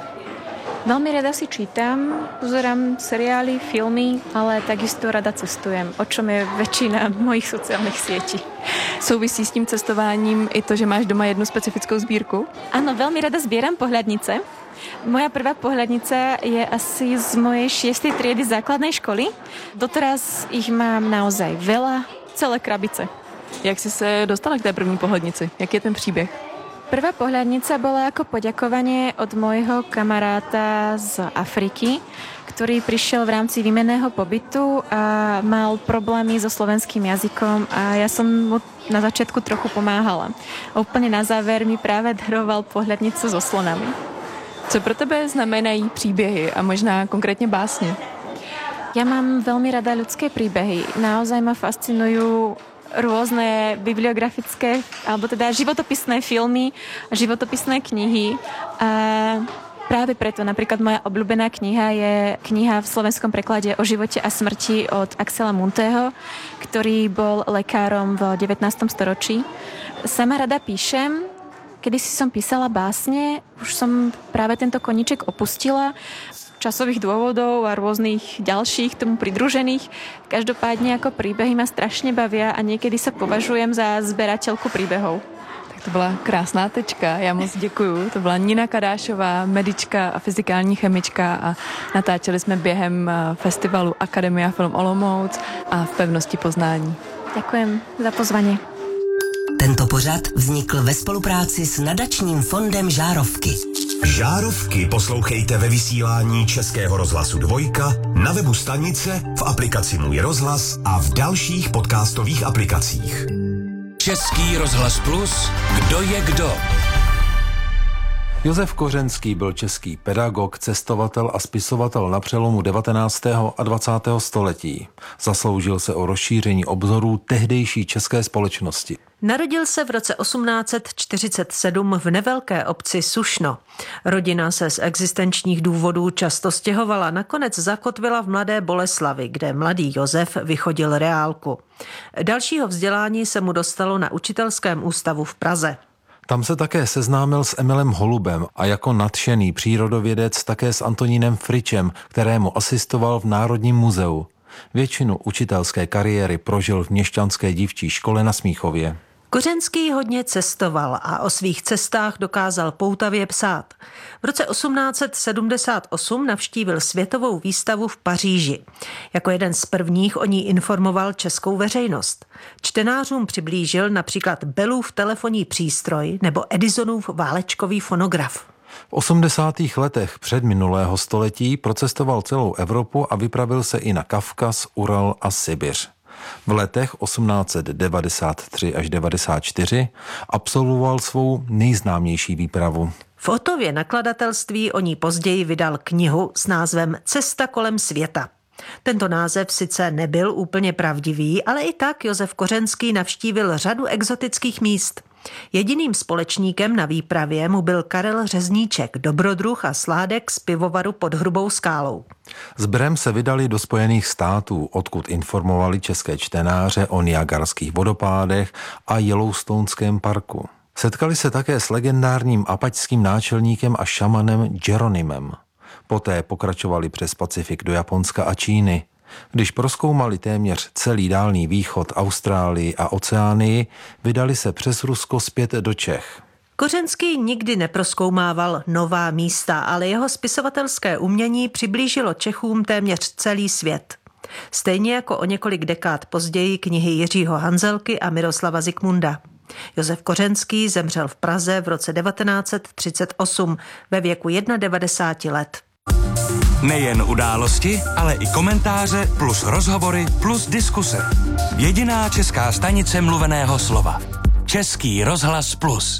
Veľmi rada si čítam, pozerám seriály, filmy, ale takisto rada cestujem, o čom je väčšina mojich sociálnych sietí. Souvisí s tím cestováním i to, že máš doma jednu specifickou sbírku? Áno, veľmi rada zbieram pohľadnice. Moja prvá pohľadnica je asi z mojej šiestej triedy základnej školy. Doteraz ich mám naozaj veľa, celé krabice. Jak jsi se dostala k té první pohľadnici? Jak je ten příběh? Prvá pohľadnica bola ako poďakovanie od môjho kamaráta z Afriky, ktorý prišiel v rámci výmenného pobytu a mal problémy so slovenským jazykom a ja som mu na začiatku trochu pomáhala. A úplne na záver mi práve daroval pohľadnicu so slonami. Co pro tebe znamenají příběhy a možná konkrétně básně? Ja mám veľmi rada ľudské príbehy. Naozaj ma fascinujú rôzne bibliografické, alebo teda životopisné filmy, životopisné knihy. A práve preto napríklad moja obľúbená kniha je kniha v slovenskom preklade o živote a smrti od Axela Munteho, ktorý bol lekárom v devätnástom storočí. Sama rada píšem, kedysi som písala básne, už som práve tento koníček opustila, časových dôvodov a rôznych ďalších tomu pridružených. Každopádne ako príbehy ma strašne bavia a niekedy sa považujem za zberateľku príbehov. Tak to byla krásná tečka, já moc děkuju. To byla Nina Kadášová, medička a fyzikální chemička a natáčeli jsme během festivalu Akademia Film Olomouc a v Pevnosti Poznání. Ďakujem za pozvanie. Tento pořad vznikl ve spolupráci s nadačním fondem Žárovky. Žárovky poslouchejte ve vysílání Českého rozhlasu Dvojka, na webu stanice, v aplikaci Můj rozhlas a v dalších podcastových aplikacích. Český rozhlas Plus, kdo je kdo? Josef Kořenský byl český pedagog, cestovatel a spisovatel na přelomu devatenáctého a dvacátého století. Zasloužil se o rozšíření obzorů tehdejší české společnosti. Narodil se v roce osmnáct set čtyřicet sedm v nevelké obci Sušno. Rodina se z existenčních důvodů často stěhovala, nakonec zakotvila v Mladé Boleslavi, kde mladý Josef vychodil reálku. Dalšího vzdělání se mu dostalo na učitelském ústavu v Praze. Tam se také seznámil s Emilem Holubem a jako nadšený přírodovědec také s Antonínem Fričem, kterému asistoval v Národním muzeu. Většinu učitelské kariéry prožil v měšťanské dívčí škole na Smíchově. Kořenský hodně cestoval a o svých cestách dokázal poutavě psát. V roce osmnáct set sedmdesát osm navštívil světovou výstavu v Paříži. Jako jeden z prvních o ní informoval českou veřejnost. Čtenářům přiblížil například Bellův telefonní přístroj nebo Edisonův válečkový fonograf. V osmdesátých letech předminulého století procestoval celou Evropu a vypravil se i na Kavkaz, Ural a Sibiř. V letech osmnáct set devadesát tři až devadesát čtyři absolvoval svou nejznámější výpravu. V Otově nakladatelství o ní později vydal knihu s názvem Cesta kolem světa. Tento název sice nebyl úplně pravdivý, ale i tak Josef Kořenský navštívil řadu exotických míst. Jediným společníkem na výpravě mu byl Karel Řezníček, dobrodruh a sládek z pivovaru pod Hrubou skálou. S Brem se vydali do Spojených států, odkud informovali české čtenáře o Niagarských vodopádech a Yellowstoneském parku. Setkali se také s legendárním apačským náčelníkem a šamanem Jeronymem. Poté pokračovali přes Pacifik do Japonska a Číny. Když prozkoumali téměř celý Dálný východ, Austrálii a Oceánii, vydali se přes Rusko zpět do Čech. Kořenský nikdy neprozkoumával nová místa, ale jeho spisovatelské umění přiblížilo Čechům téměř celý svět. Stejně jako o několik dekád později knihy Jiřího Hanzelky a Miroslava Zikmunda. Josef Kořenský zemřel v Praze v roce devatenáct set třicet osm ve věku devadesát jedna let. Nejen události, ale i komentáře plus rozhovory plus diskuse. Jediná česká stanice mluveného slova. Český rozhlas plus.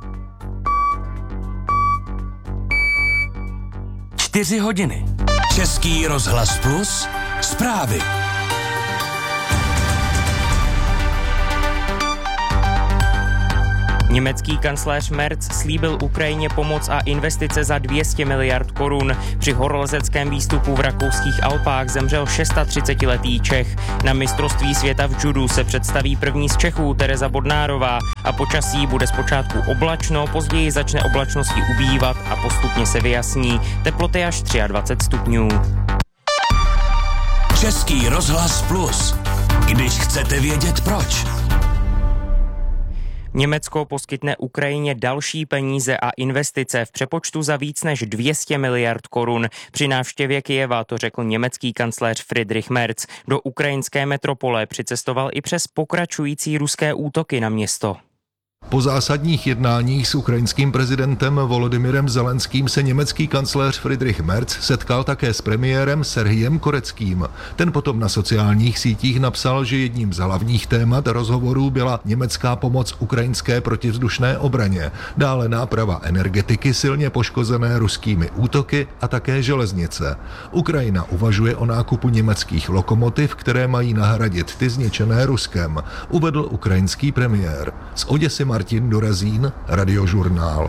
Čtyři hodiny. Český rozhlas plus. Zprávy. Německý kancléř Merz slíbil Ukrajině pomoc a investice za dvě stě miliard korun. Při horolezeckém výstupu v rakouských Alpách zemřel třicetišestiletý Čech. Na mistrovství světa v judu se představí první z Čechů Tereza Bodnárová a počasí bude zpočátku oblačno, později začne oblačnosti ubývat a postupně se vyjasní. Teploty až dvacet tři stupňů. Český rozhlas plus. Když chcete vědět proč. Německo poskytne Ukrajině další peníze a investice v přepočtu za víc než dvě stě miliard korun. Při návštěvě Kyjeva to řekl německý kancléř Friedrich Merz. Do ukrajinské metropole přicestoval i přes pokračující ruské útoky na město. Po zásadních jednáních s ukrajinským prezidentem Volodymyrem Zelenským se německý kancléř Friedrich Merz setkal také s premiérem Serhijem Koreckým. Ten potom na sociálních sítích napsal, že jedním z hlavních témat rozhovorů byla německá pomoc ukrajinské protivzdušné obraně, dále náprava energetiky silně poškozené ruskými útoky a také železnice. Ukrajina uvažuje o nákupu německých lokomotiv, které mají nahradit ty zničené Ruskem, uvedl ukrajinský premiér. Z Oděsy Martin Dorazín, Radiožurnál.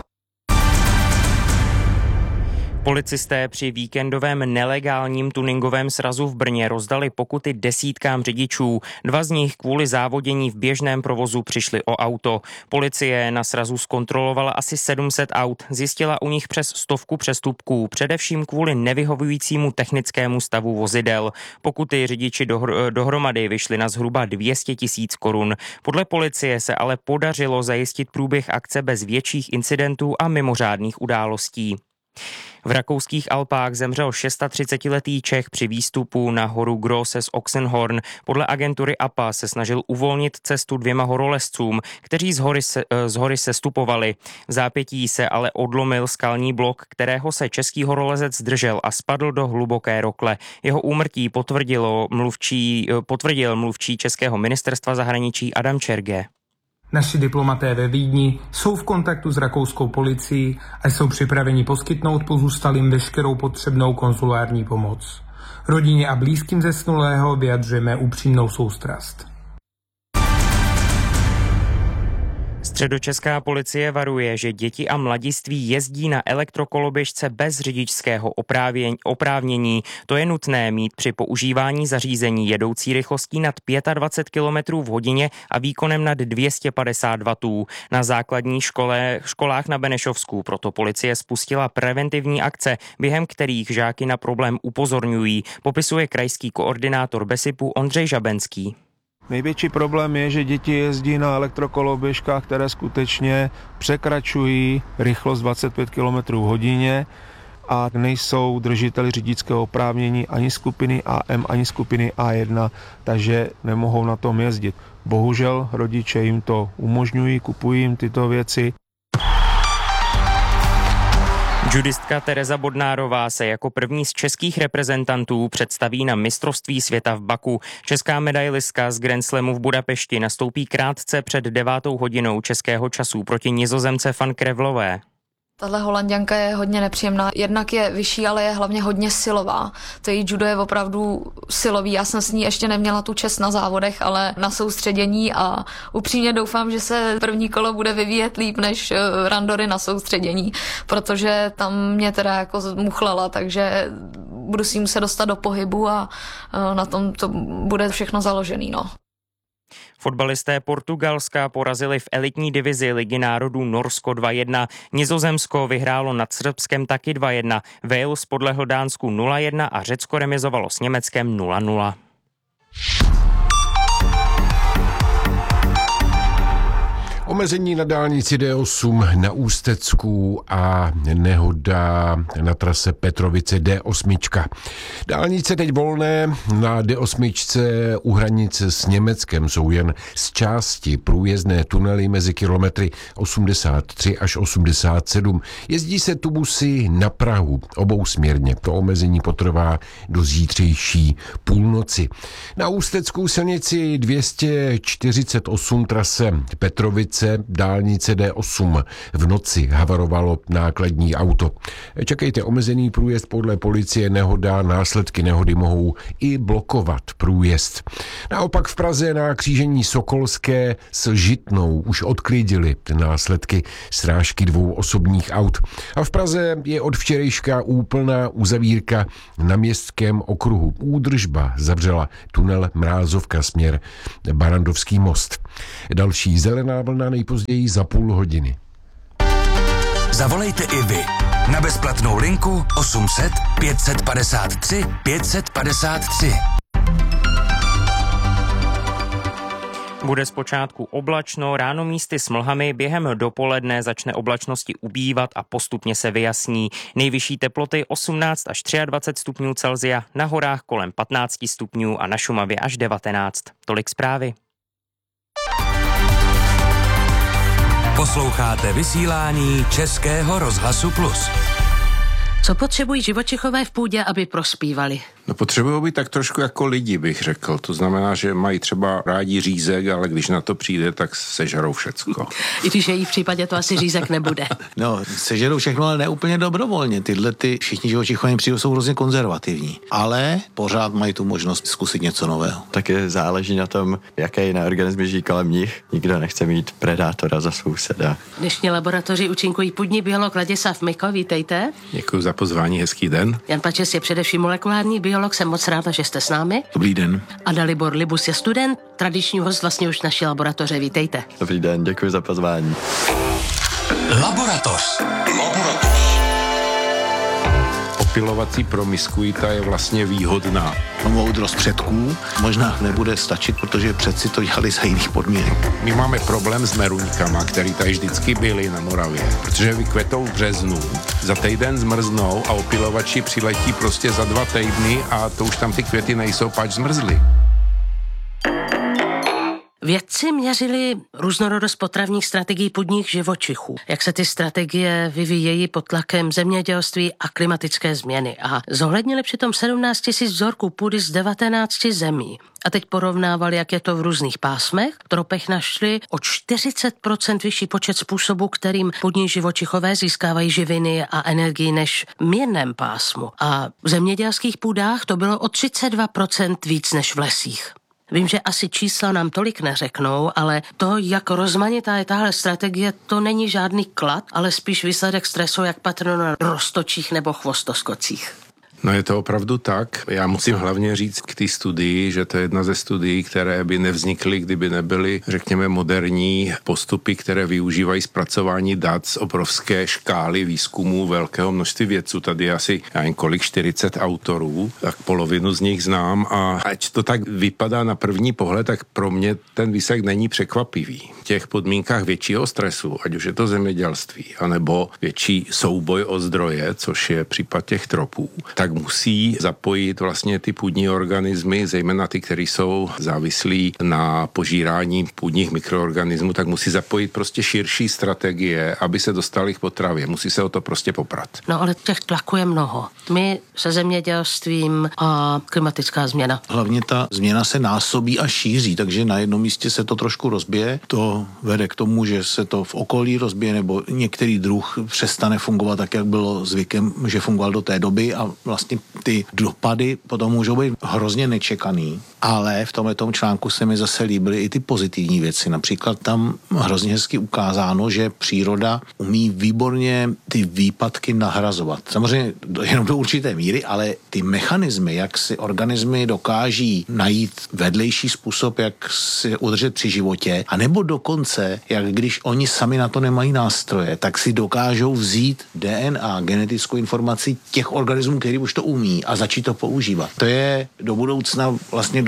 Policisté při víkendovém nelegálním tuningovém srazu v Brně rozdali pokuty desítkám řidičů. Dva z nich kvůli závodění v běžném provozu přišli o auto. Policie na srazu zkontrolovala asi sedm set aut, zjistila u nich přes stovku přestupků, především kvůli nevyhovujícímu technickému stavu vozidel. Pokuty řidiči dohr- dohromady vyšly na zhruba dvě stě tisíc korun. Podle policie se ale podařilo zajistit průběh akce bez větších incidentů a mimořádných událostí. V rakouských Alpách zemřel třicetišestiletý Čech při výstupu na horu Grosses Oxenhorn. Podle agentury A P A se snažil uvolnit cestu dvěma horolezcům, kteří z hory, se, z hory sestupovali. V zápětí se ale odlomil skalní blok, kterého se český horolezec zdržel a spadl do hluboké rokle. Jeho úmrtí potvrdilo mluvčí, potvrdil mluvčí českého ministerstva zahraničí Adam Čerge. Naši diplomaté ve Vídni jsou v kontaktu s rakouskou policií a jsou připraveni poskytnout pozůstalým veškerou potřebnou konzulární pomoc. Rodině a blízkým zesnulého vyjadřujeme upřímnou soustrast. Středočeská policie varuje, že děti a mladiství jezdí na elektrokoloběžce bez řidičského oprávnění. To je nutné mít při používání zařízení jedoucí rychlostí nad dvacet pět kilometrů v hodině a výkonem nad dvě stě padesát wattů. Na základní škole, školách na Benešovsku proto policie spustila preventivní akce, během kterých žáky na problém upozorňují, popisuje krajský koordinátor Besipu Ondřej Žabenský. Největší problém je, že děti jezdí na elektrokoloběžkách, které skutečně překračují rychlost dvacet pět kilometrů v hodině a nejsou držiteli řidičského oprávnění ani skupiny A M, ani skupiny A jedna, takže nemohou na tom jezdit. Bohužel rodiče jim to umožňují, kupují jim tyto věci. Judistka Tereza Bodnárová se jako první z českých reprezentantů představí na mistrovství světa v Baku. Česká medailistka z Grand Slamu v Budapešti nastoupí krátce před devátou hodinou českého času proti Nizozemce Van Krevlové. Tahle Holanďanka je hodně nepříjemná. Jednak je vyšší, ale je hlavně hodně silová. To její judo je opravdu silový. Já jsem s ní ještě neměla tu čest na závodech, ale na soustředění a upřímně doufám, že se první kolo bude vyvíjet líp než randory na soustředění, protože tam mě teda jako muchlala, takže budu si muset dostat do pohybu a na tom to bude všechno založený, no. Fotbalisté Portugalska porazili v elitní divizi Ligy národů Norsko dva jedna. Nizozemsko vyhrálo nad Srbskem taky dva jedna. Wales podlehl Dánsku nula jedna a Řecko remizovalo s Německem nula nula. Omezení na dálnici D osm na Ústecku a nehoda na trase Petrovice D osm. Dálnice teď volné, na D osm u hranice s Německem jsou jen z části průjezdné tunely mezi kilometry osmdesát tři až osmdesát sedm. Jezdí se tu busy na Prahu obousměrně. To omezení potrvá do zítřejší půlnoci. Na Ústeckou silnici dvě stě čtyřicet osm trase Petrovice dálnice D osm v noci havarovalo nákladní auto. Čekejte omezený průjezd podle policie, nehoda, následky nehody mohou i blokovat průjezd. Naopak v Praze na křížení Sokolské s Žitnou už odklidili následky srážky dvou osobních aut. A v Praze je od včerejška úplná uzavírka na Městském okruhu. Údržba zavřela tunel Mrázovka směr Barandovský most. Další zelená vlna nejpozději za půl hodiny. Zavolejte i vy na bezplatnou linku osm set pět set padesát tři pět set padesát tři. Bude zpočátku oblačno, ráno místy s mlhami, během dopoledne začne oblačnosti ubývat a postupně se vyjasní. Nejvyšší teploty osmnáct až dvacet tři stupňů Celsia, na horách kolem patnáct stupňů a na Šumavě až devatenáct. Tolik zprávy. Posloucháte vysílání Českého rozhlasu Plus. Co potřebují živočichové v půdě, aby prospívali? No potřebují být tak trošku jako lidi, bych řekl. To znamená, že mají třeba rádi řízek, ale když na to přijde, tak sežerou všecko. I když její v případě to asi řízek nebude. No, sežerou všechno, ale ne úplně dobrovolně. Tyhle ty všichni živočichové přijde jsou hrozně konzervativní. Ale pořád mají tu možnost zkusit něco nového. Taky záleží na tom, jaké jiné organismy žijí kolem nich. Nikdo nechce mít predátora za souseda. Dnešní laboratoři účinkují půdní biolog Ladislav Miko, vítejte. Děkuji za pozvání, hezký den. Jan Pačes je především molekulární biolog, jsem moc ráda, že jste s námi. Dobrý den. A Dalibor Libus je student, tradiční host vlastně už naší laboratoře, vítejte. Dobrý den, děkuji za pozvání. Laboratoř. Laboratoř. Opilovací promiskuita je vlastně výhodná. Moudrost předků možná nebude stačit, protože předci to dělali za jiných podmínek. My máme problém s meruňkama, který tady vždycky byly na Moravě, protože vykvetou v březnu, za týden zmrznou a opilovači přiletí prostě za dva týdny a to už tam ty květy nejsou, pač zmrzly. Vědci měřili různorodost potravních strategií půdních živočichů. Jak se ty strategie vyvíjejí pod tlakem zemědělství a klimatické změny. A zohlednili přitom sedmnáct tisíc vzorků půdy z devatenácti zemí. A teď porovnávali, jak je to v různých pásmech. V tropech našli o čtyřicet procent vyšší počet způsobů, kterým půdní živočichové získávají živiny a energii než v mírném pásmu. A v zemědělských půdách to bylo o třicet dva procent víc než v lesích. Vím, že asi čísla nám tolik neřeknou, ale to, jak rozmanitá je tahle strategie, to není žádný klad, ale spíš výsledek stresu, jak patrno na roztočích nebo chvostoskocích. No je to opravdu tak. Já musím hlavně říct k té studii, že to je jedna ze studií, které by nevznikly, kdyby nebyly, řekněme, moderní postupy, které využívají zpracování dat z obrovské škály výzkumů velkého množství vědců. Tady je asi já kolik čtyřicet autorů, tak polovinu z nich znám a ať to tak vypadá na první pohled, tak pro mě ten výsledek není překvapivý. V těch podmínkách většího stresu, ať už je to zemědělství, anebo větší souboj o zdroje, což je případ těch tropů, tak musí zapojit vlastně ty půdní organismy, zejména ty, které jsou závislí na požírání půdních mikroorganismů, tak musí zapojit prostě širší strategie, aby se dostali k potravě. Musí se o to prostě poprat. No ale těch tlaků je mnoho. My se zemědělstvím a klimatická změna. Hlavně ta změna se násobí a šíří, takže na jednom místě se to trošku rozbije. To vede k tomu, že se to v okolí rozbije, nebo některý druh přestane fungovat tak, jak bylo zvykem, že fungoval do té doby a vlastně ty dopady potom můžou být hrozně nečekaný, ale v tomhletom článku se mi zase líbily i ty pozitivní věci. Například tam hrozně hezky ukázáno, že příroda umí výborně ty výpadky nahrazovat. Samozřejmě jenom do určité míry, ale ty mechanismy, jak si organismy dokáží najít vedlejší způsob, jak si udržet při životě, anebo dokonce, jak když oni sami na to nemají nástroje, tak si dokážou vzít D N A, genetickou informaci těch organismů, který už to umí a začít to používat. To je do budoucna vlastně do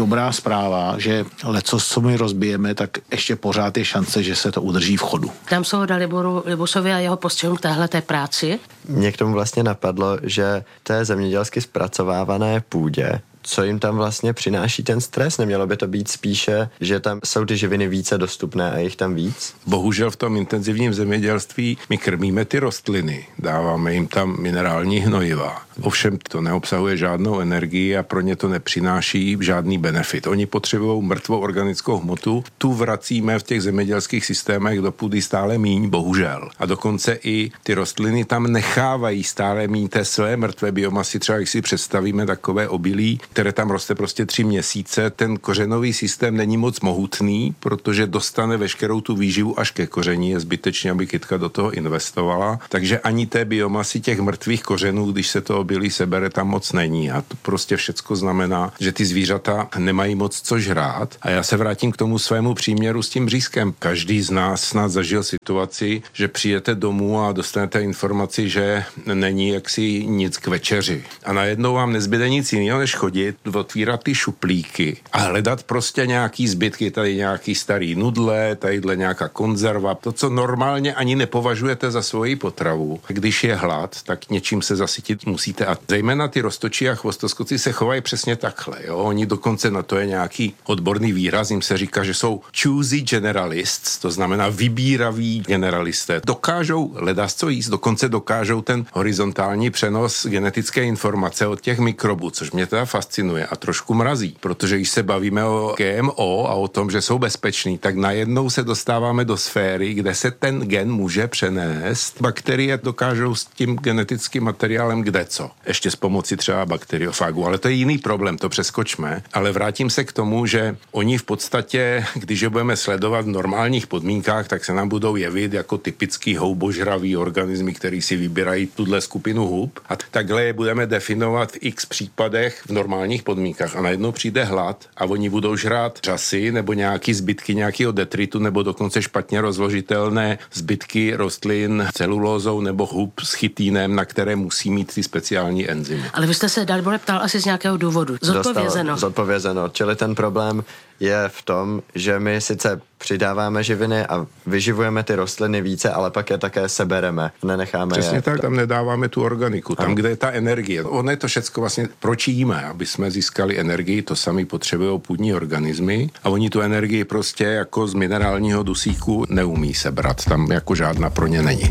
dobrá zpráva, že lecos, co my rozbijeme, tak ještě pořád je šance, že se to udrží v chodu. Dám slovo Daliboru Libusovi a jeho postřehům k téhleté práci. Mě k tomu vlastně napadlo, že té zemědělsky zpracovávané půdě, co jim tam vlastně přináší ten stres? Nemělo by to být spíše, že tam jsou ty živiny více dostupné a jich tam víc? Bohužel v tom intenzivním zemědělství my krmíme ty rostliny, dáváme jim tam minerální hnojiva. Ovšem to neobsahuje žádnou energii a pro ně to nepřináší žádný benefit. Oni potřebují mrtvou organickou hmotu, tu vracíme v těch zemědělských systémech do půdy stále míň, bohužel. A dokonce i ty rostliny tam nechávají stále míň té své mrtvé biomasy, třeba když si představíme takové obilí, které tam roste prostě tři měsíce, ten kořenový systém není moc mohutný, protože dostane veškerou tu výživu až ke koření, je zbytečně, aby kytka do toho investovala. Takže ani té biomasy těch mrtvých kořenů, když se to obilí sebere, tam moc není. A to prostě všecko znamená, že ty zvířata nemají moc co žrát. A já se vrátím k tomu svému příměru s tím břízkem. Každý z nás snad zažil situaci, že přijete domů a dostanete informaci, že není jaksi nic k večeři. A najednou vám nezbyde nic jiného, než chodit, otvírat ty šuplíky a hledat prostě nějaký zbytky, tady nějaký starý nudle, tadyhle nějaká konzerva, to, co normálně ani nepovažujete za svoji potravu. Když je hlad, tak něčím se zasytit musíte. A zejména ty roztočí a chvostoskoci se chovají přesně takhle. Jo? Oni dokonce, na to je nějaký odborný výraz, jim se říká, že jsou choosy generalists, to znamená vybíraví generalisté. Dokážou ledasco jíst, dokonce dokážou ten horizontální přenos genetické informace od těch mikrobů, což mě teda fascinuje a trošku mrazí, protože když se bavíme o G M O a o tom, že jsou bezpeční, tak najednou se dostáváme do sféry, kde se ten gen může přenést. Bakterie dokážou s tím genetickým materiálem kdeco. Ještě s pomocí třeba bakteriofágu, ale to je jiný problém, to přeskočme. Ale vrátím se k tomu, že oni v podstatě, když je budeme sledovat v normálních podmínkách, tak se nám budou jevit jako typický houbožravý organismy, který si vybírají tuhle skupinu hub. A takhle je budeme definovat v x případech v normálních podmínkách. A najednou přijde hlad a oni budou žrát řasy nebo nějaký zbytky nějakého detritu nebo dokonce špatně rozložitelné zbytky rostlin celulózou nebo hub s chytínem, na které musí mít ty speciální enzymy. Ale vy jste se, Dalibore, ptal asi z nějakého důvodu. Zodpovězeno. Dostal, zodpovězeno. Čili ten problém je v tom, že my sice přidáváme živiny a vyživujeme ty rostliny více, ale pak je také sebereme, nenecháme Přesně je. tak, tam nedáváme tu organiku, tam, ano. Kde je ta energie. Ono je to všecko vlastně, proč jíme, aby jsme získali energii, to sami potřebují půdní organismy a oni tu energii prostě jako z minerálního dusíku neumí sebrat, tam jako žádná pro ně není.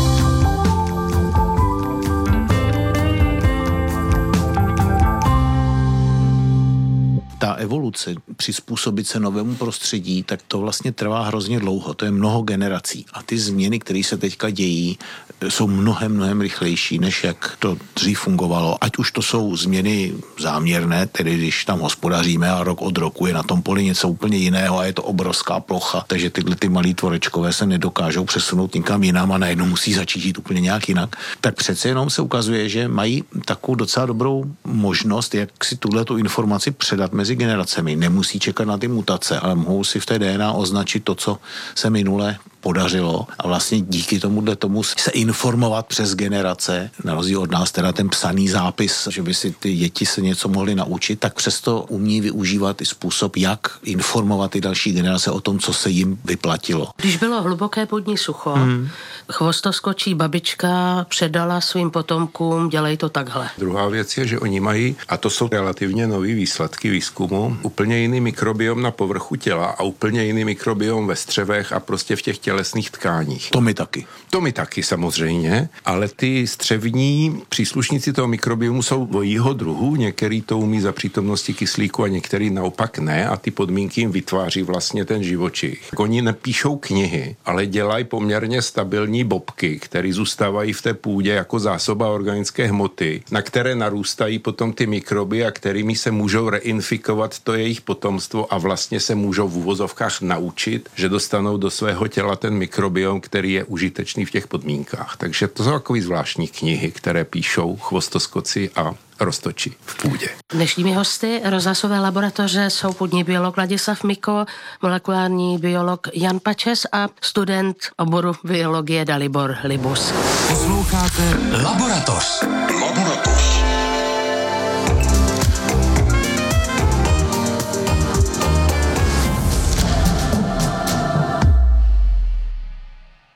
Ta evoluce, přizpůsobit se novému prostředí, tak to vlastně trvá hrozně dlouho, to je mnoho generací. A ty změny, které se teďka dějí, jsou mnohem, mnohem rychlejší, než jak to dřív fungovalo. Ať už to jsou změny záměrné, tedy když tam hospodaříme a rok od roku je na tom poli něco úplně jiného a je to obrovská plocha, takže tyhle ty malí tvorečkové se nedokážou přesunout nikam jinam a najednou musí začít žít úplně nějak jinak. Tak přece jenom se ukazuje, že mají takovou docela dobrou možnost, jak si tuhletu informaci předat mezi generacemi. Nemusí čekat na ty mutace, ale mohou si v té D N A označit to, co se minule podařilo a vlastně díky tomuhle tomu se informovat přes generace, na rozdíl od nás teda ten psaný zápis, že by si ty děti se něco mohly naučit, tak přesto umí využívat i způsob, jak informovat ty další generace o tom, co se jim vyplatilo. Když bylo hluboké půdní sucho, hmm. chvostoskočí babička předala svým potomkům, dělej to takhle. Druhá věc je, že oni mají, a to jsou relativně nový výsledky výzkumu, úplně jiný mikrobiom na povrchu těla a úplně jiný mikrobiom ve střevech a prostě v těch tělesných tkáních. To my taky. To my taky samozřejmě, ale ty střevní příslušníci toho mikrobiomu jsou dvojího druhu, některý to umí za přítomnosti kyslíku a některý naopak ne a ty podmínky jim vytváří vlastně ten živočich. Oni nepíšou knihy, ale dělají poměrně stabilní bobky, které zůstávají v té půdě jako zásoba organické hmoty, na které narůstají potom ty mikroby a kterými se můžou reinfikovat to jejich potomstvo a vlastně se můžou v uvozovkách naučit, že dostanou do svého těla ten mikrobiom, který je užitečný v těch podmínkách. Takže to jsou takový zvláštní knihy, které píšou chvostoskoci a roztočí v půdě. Dnešními hosty rozhlasové laboratoře jsou půdní biolog Ladislav Miko, molekulární biolog Jan Pačes a student oboru biologie Dalibor Libus. Posloucháte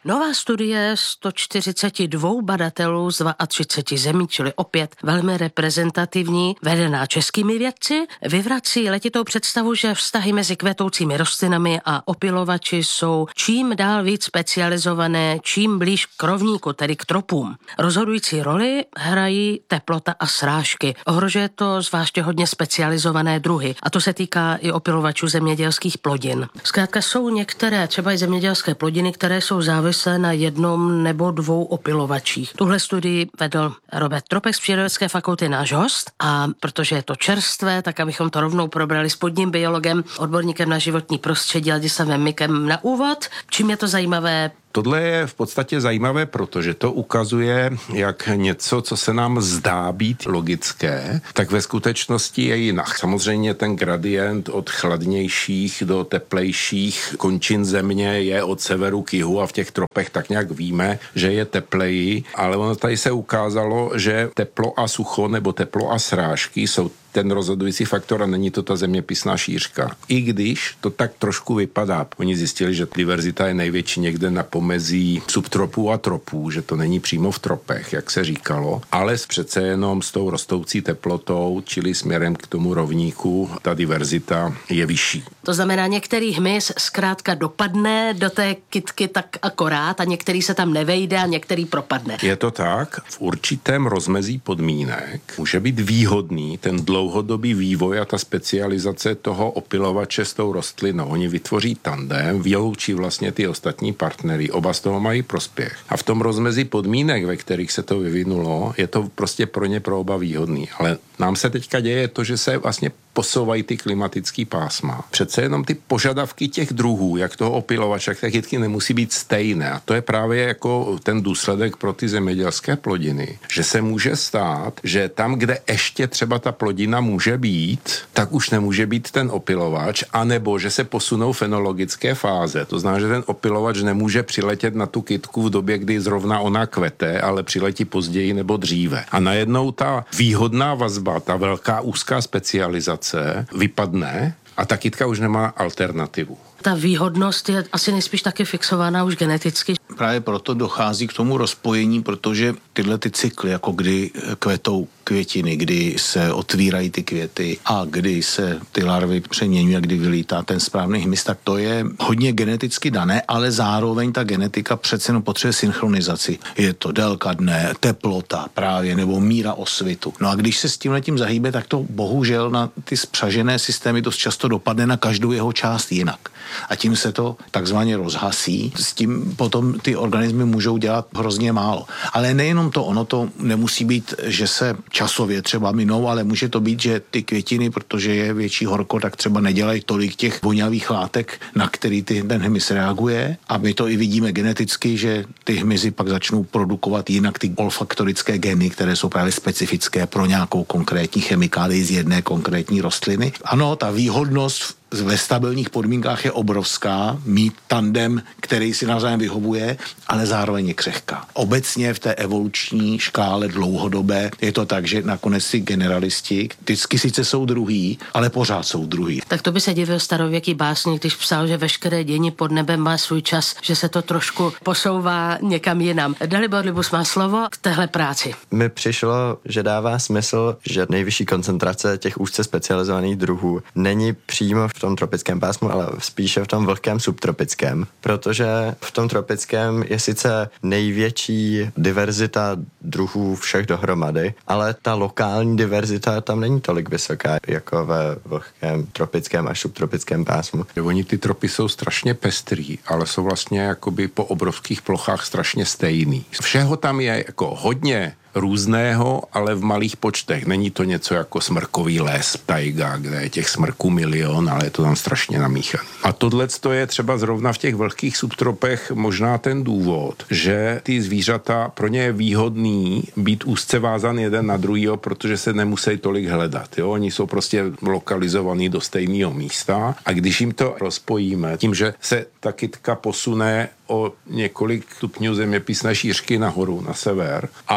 Nová studie sto čtyřicet dva badatelů z třicet dva zemí, čili opět velmi reprezentativní, vedená českými vědci, vyvrací letitou představu, že vztahy mezi kvetoucími rostlinami a opylovači jsou čím dál víc specializované, čím blíž k rovníku, tedy k tropům. Rozhodující roli hrají teplota a srážky. Ohrožuje to zvláště hodně specializované druhy a to se týká i opylovačů zemědělských plodin. Zkrátka jsou některé, třeba i zemědělské plodiny, které jsou závislé na jednom nebo dvou opylovačích. Tuhle studii vedl Robert Tropek z Přírodovědecké fakulty, náš host, a protože je to čerstvé, tak abychom to rovnou probrali s podním biologem, odborníkem na životní prostředí Ladislavem Mikem na úvod. Čím je to zajímavé? Tohle je v podstatě zajímavé, protože to ukazuje, jak něco, co se nám zdá být logické, tak ve skutečnosti je jinak. Samozřejmě ten gradient od chladnějších do teplejších končin země je od severu k jihu a v těch tropech tak nějak víme, že je tepleji, ale ono tady se ukázalo, že teplo a sucho nebo teplo a srážky jsou ten rozhodující faktor a není to ta zeměpisná šířka. I když to tak trošku vypadá. Oni zjistili, že diverzita je největší někde na pomezí subtropů a tropů, že to není přímo v tropech, jak se říkalo, ale přece jenom s tou rostoucí teplotou, čili směrem k tomu rovníku, ta diverzita je vyšší. To znamená, některý hmyz zkrátka dopadne do té kytky tak akorát a některý se tam nevejde a některý propadne. Je to tak. V určitém rozmezí podmínek může být výhodný ten dlouhodobý vývoj a ta specializace toho opylovače s tou rostlinou. Oni vytvoří tandem, vyloučí vlastně ty ostatní partnery, oba z toho mají prospěch. A v tom rozmezí podmínek, ve kterých se to vyvinulo, je to prostě pro ně pro oba výhodný. Ale nám se teďka děje to, že se vlastně posouvají ty klimatický pásma. Přece jenom ty požadavky těch druhů, jak toho opylovače, jak té kytky, nemusí být stejné. A to je právě jako ten důsledek pro ty zemědělské plodiny, že se může stát, že tam, kde ještě třeba ta plodina může být, tak už nemůže být ten opylovač, anebo že se posunou fenologické fáze. To znamená, že ten opylovač nemůže přiletět na tu kytku v době, kdy zrovna ona kvete, ale přiletí později nebo dříve. A najednou ta výhodná vazba, ta velká úzká specializace vypadne a ta kytka už nemá alternativu. Ta výhodnost je asi nejspíš taky fixovaná už geneticky. Právě proto dochází k tomu rozpojení, protože tyhle ty cykly, jako kdy kvetou květiny, kdy se otvírají ty květy a kdy se ty larvy přeměňují a kdy vylítá ten správný hmyz, tak to je hodně geneticky dané, ale zároveň ta genetika přece jenom potřebuje synchronizaci. Je to délka dne, teplota právě, nebo míra osvitu. No a když se s tímhletím zahýbe, tak to bohužel na ty spřažené systémy dost často dopadne na každou jeho část jinak. A tím se to takzvaně rozhasí. S tím potom ty organismy můžou dělat hrozně málo. Ale nejenom to, ono to nemusí být, že se časově třeba minou, ale může to být, že ty květiny, protože je větší horko, tak třeba nedělají tolik těch vonavých látek, na který ty, ten hmyz reaguje. A my to i vidíme geneticky, že ty hmyzy pak začnou produkovat jinak ty olfaktorické geny, které jsou právě specifické pro nějakou konkrétní chemikálii z jedné konkrétní rostliny. Ano, ta výhodnost ve stabilních podmínkách je obrovská, mít tandem, který si navzájem vyhovuje, ale zároveň je křehká. Obecně v té evoluční škále dlouhodobé je to tak, že nakonec ty generalisti vždycky sice jsou druhý, ale pořád jsou druhý. Tak to by se divil starověký básník, když psal, že veškeré dění pod nebem má svůj čas, že se to trošku posouvá někam jinam. Dalibor Libus má slovo k téhle práci. Mi přišlo, že dává smysl, že nejvyšší koncentrace těch úzce specializovaných druhů není přímo v tom tropickém pásmu, ale spíše v tom vlhkém subtropickém, protože v tom tropickém je sice největší diverzita druhů všech dohromady, ale ta lokální diverzita tam není tolik vysoká, jako ve vlhkém tropickém až subtropickém pásmu. Oni ty tropy jsou strašně pestrý, ale jsou vlastně jakoby po obrovských plochách strašně stejný. Všeho tam je jako hodně různého, ale v malých počtech. Není to něco jako smrkový les, tajga, kde je těch smrků milion, ale je to tam strašně namíchané. A tohleto je třeba zrovna v těch velkých subtropech možná ten důvod, že ty zvířata, pro ně je výhodný být úzce vázan jeden na druhýho, protože se nemusí tolik hledat. Jo? Oni jsou prostě lokalizovaný do stejného místa a když jim to rozpojíme, tím, že se ta kytka posune o několik stupňů zeměpisné šířky nahoru, na sever a už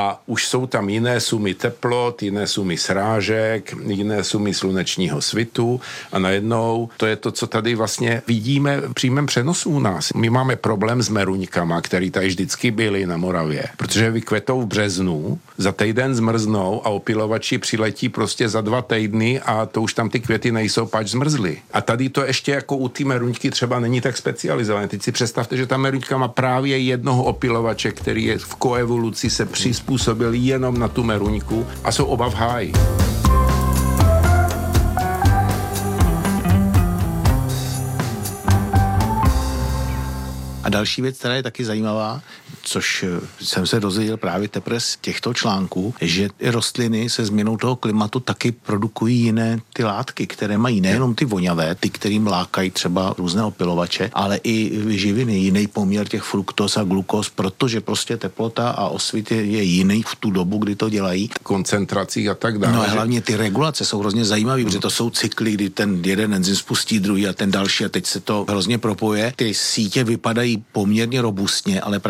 jsou tam jiné sumy teplot, jiné sumy srážek, jiné sumy slunečního svitu a najednou to je to, co tady vlastně vidíme v přímém přenosu u nás. My máme problém s meruňkama, který tady vždycky byly na Moravě, protože vykvetou v březnu, za týden zmrznou a opilovači přiletí prostě za dva týdny a to už tam ty květy nejsou, pač zmrzly. A tady to ještě jako u té meruňky třeba není tak specializované. Teď si představte, že ta meruňka má právě jednoho opilovače, který je v koevoluci se přizpůsobil jenom na tu meruňku a jsou oba v háji. A další věc, která je taky zajímavá, což jsem se dozvěděl právě teprve z těchto článků, že rostliny se změnou toho klimatu taky produkují jiné ty látky, které mají nejenom ty voňavé, ty, kterým lákají třeba různé opilovače, ale i živiny, jiný poměr těch fruktóz a glukóz, protože prostě teplota a osvit je, je jiný v tu dobu, kdy to dělají. Koncentracích a tak dále. No a hlavně ty regulace jsou hrozně zajímavé, protože to jsou cykly, kdy ten jeden enzym spustí druhý a ten další a teď se to hrozně propoje. Ty sítě vypadají poměrně robustně, ale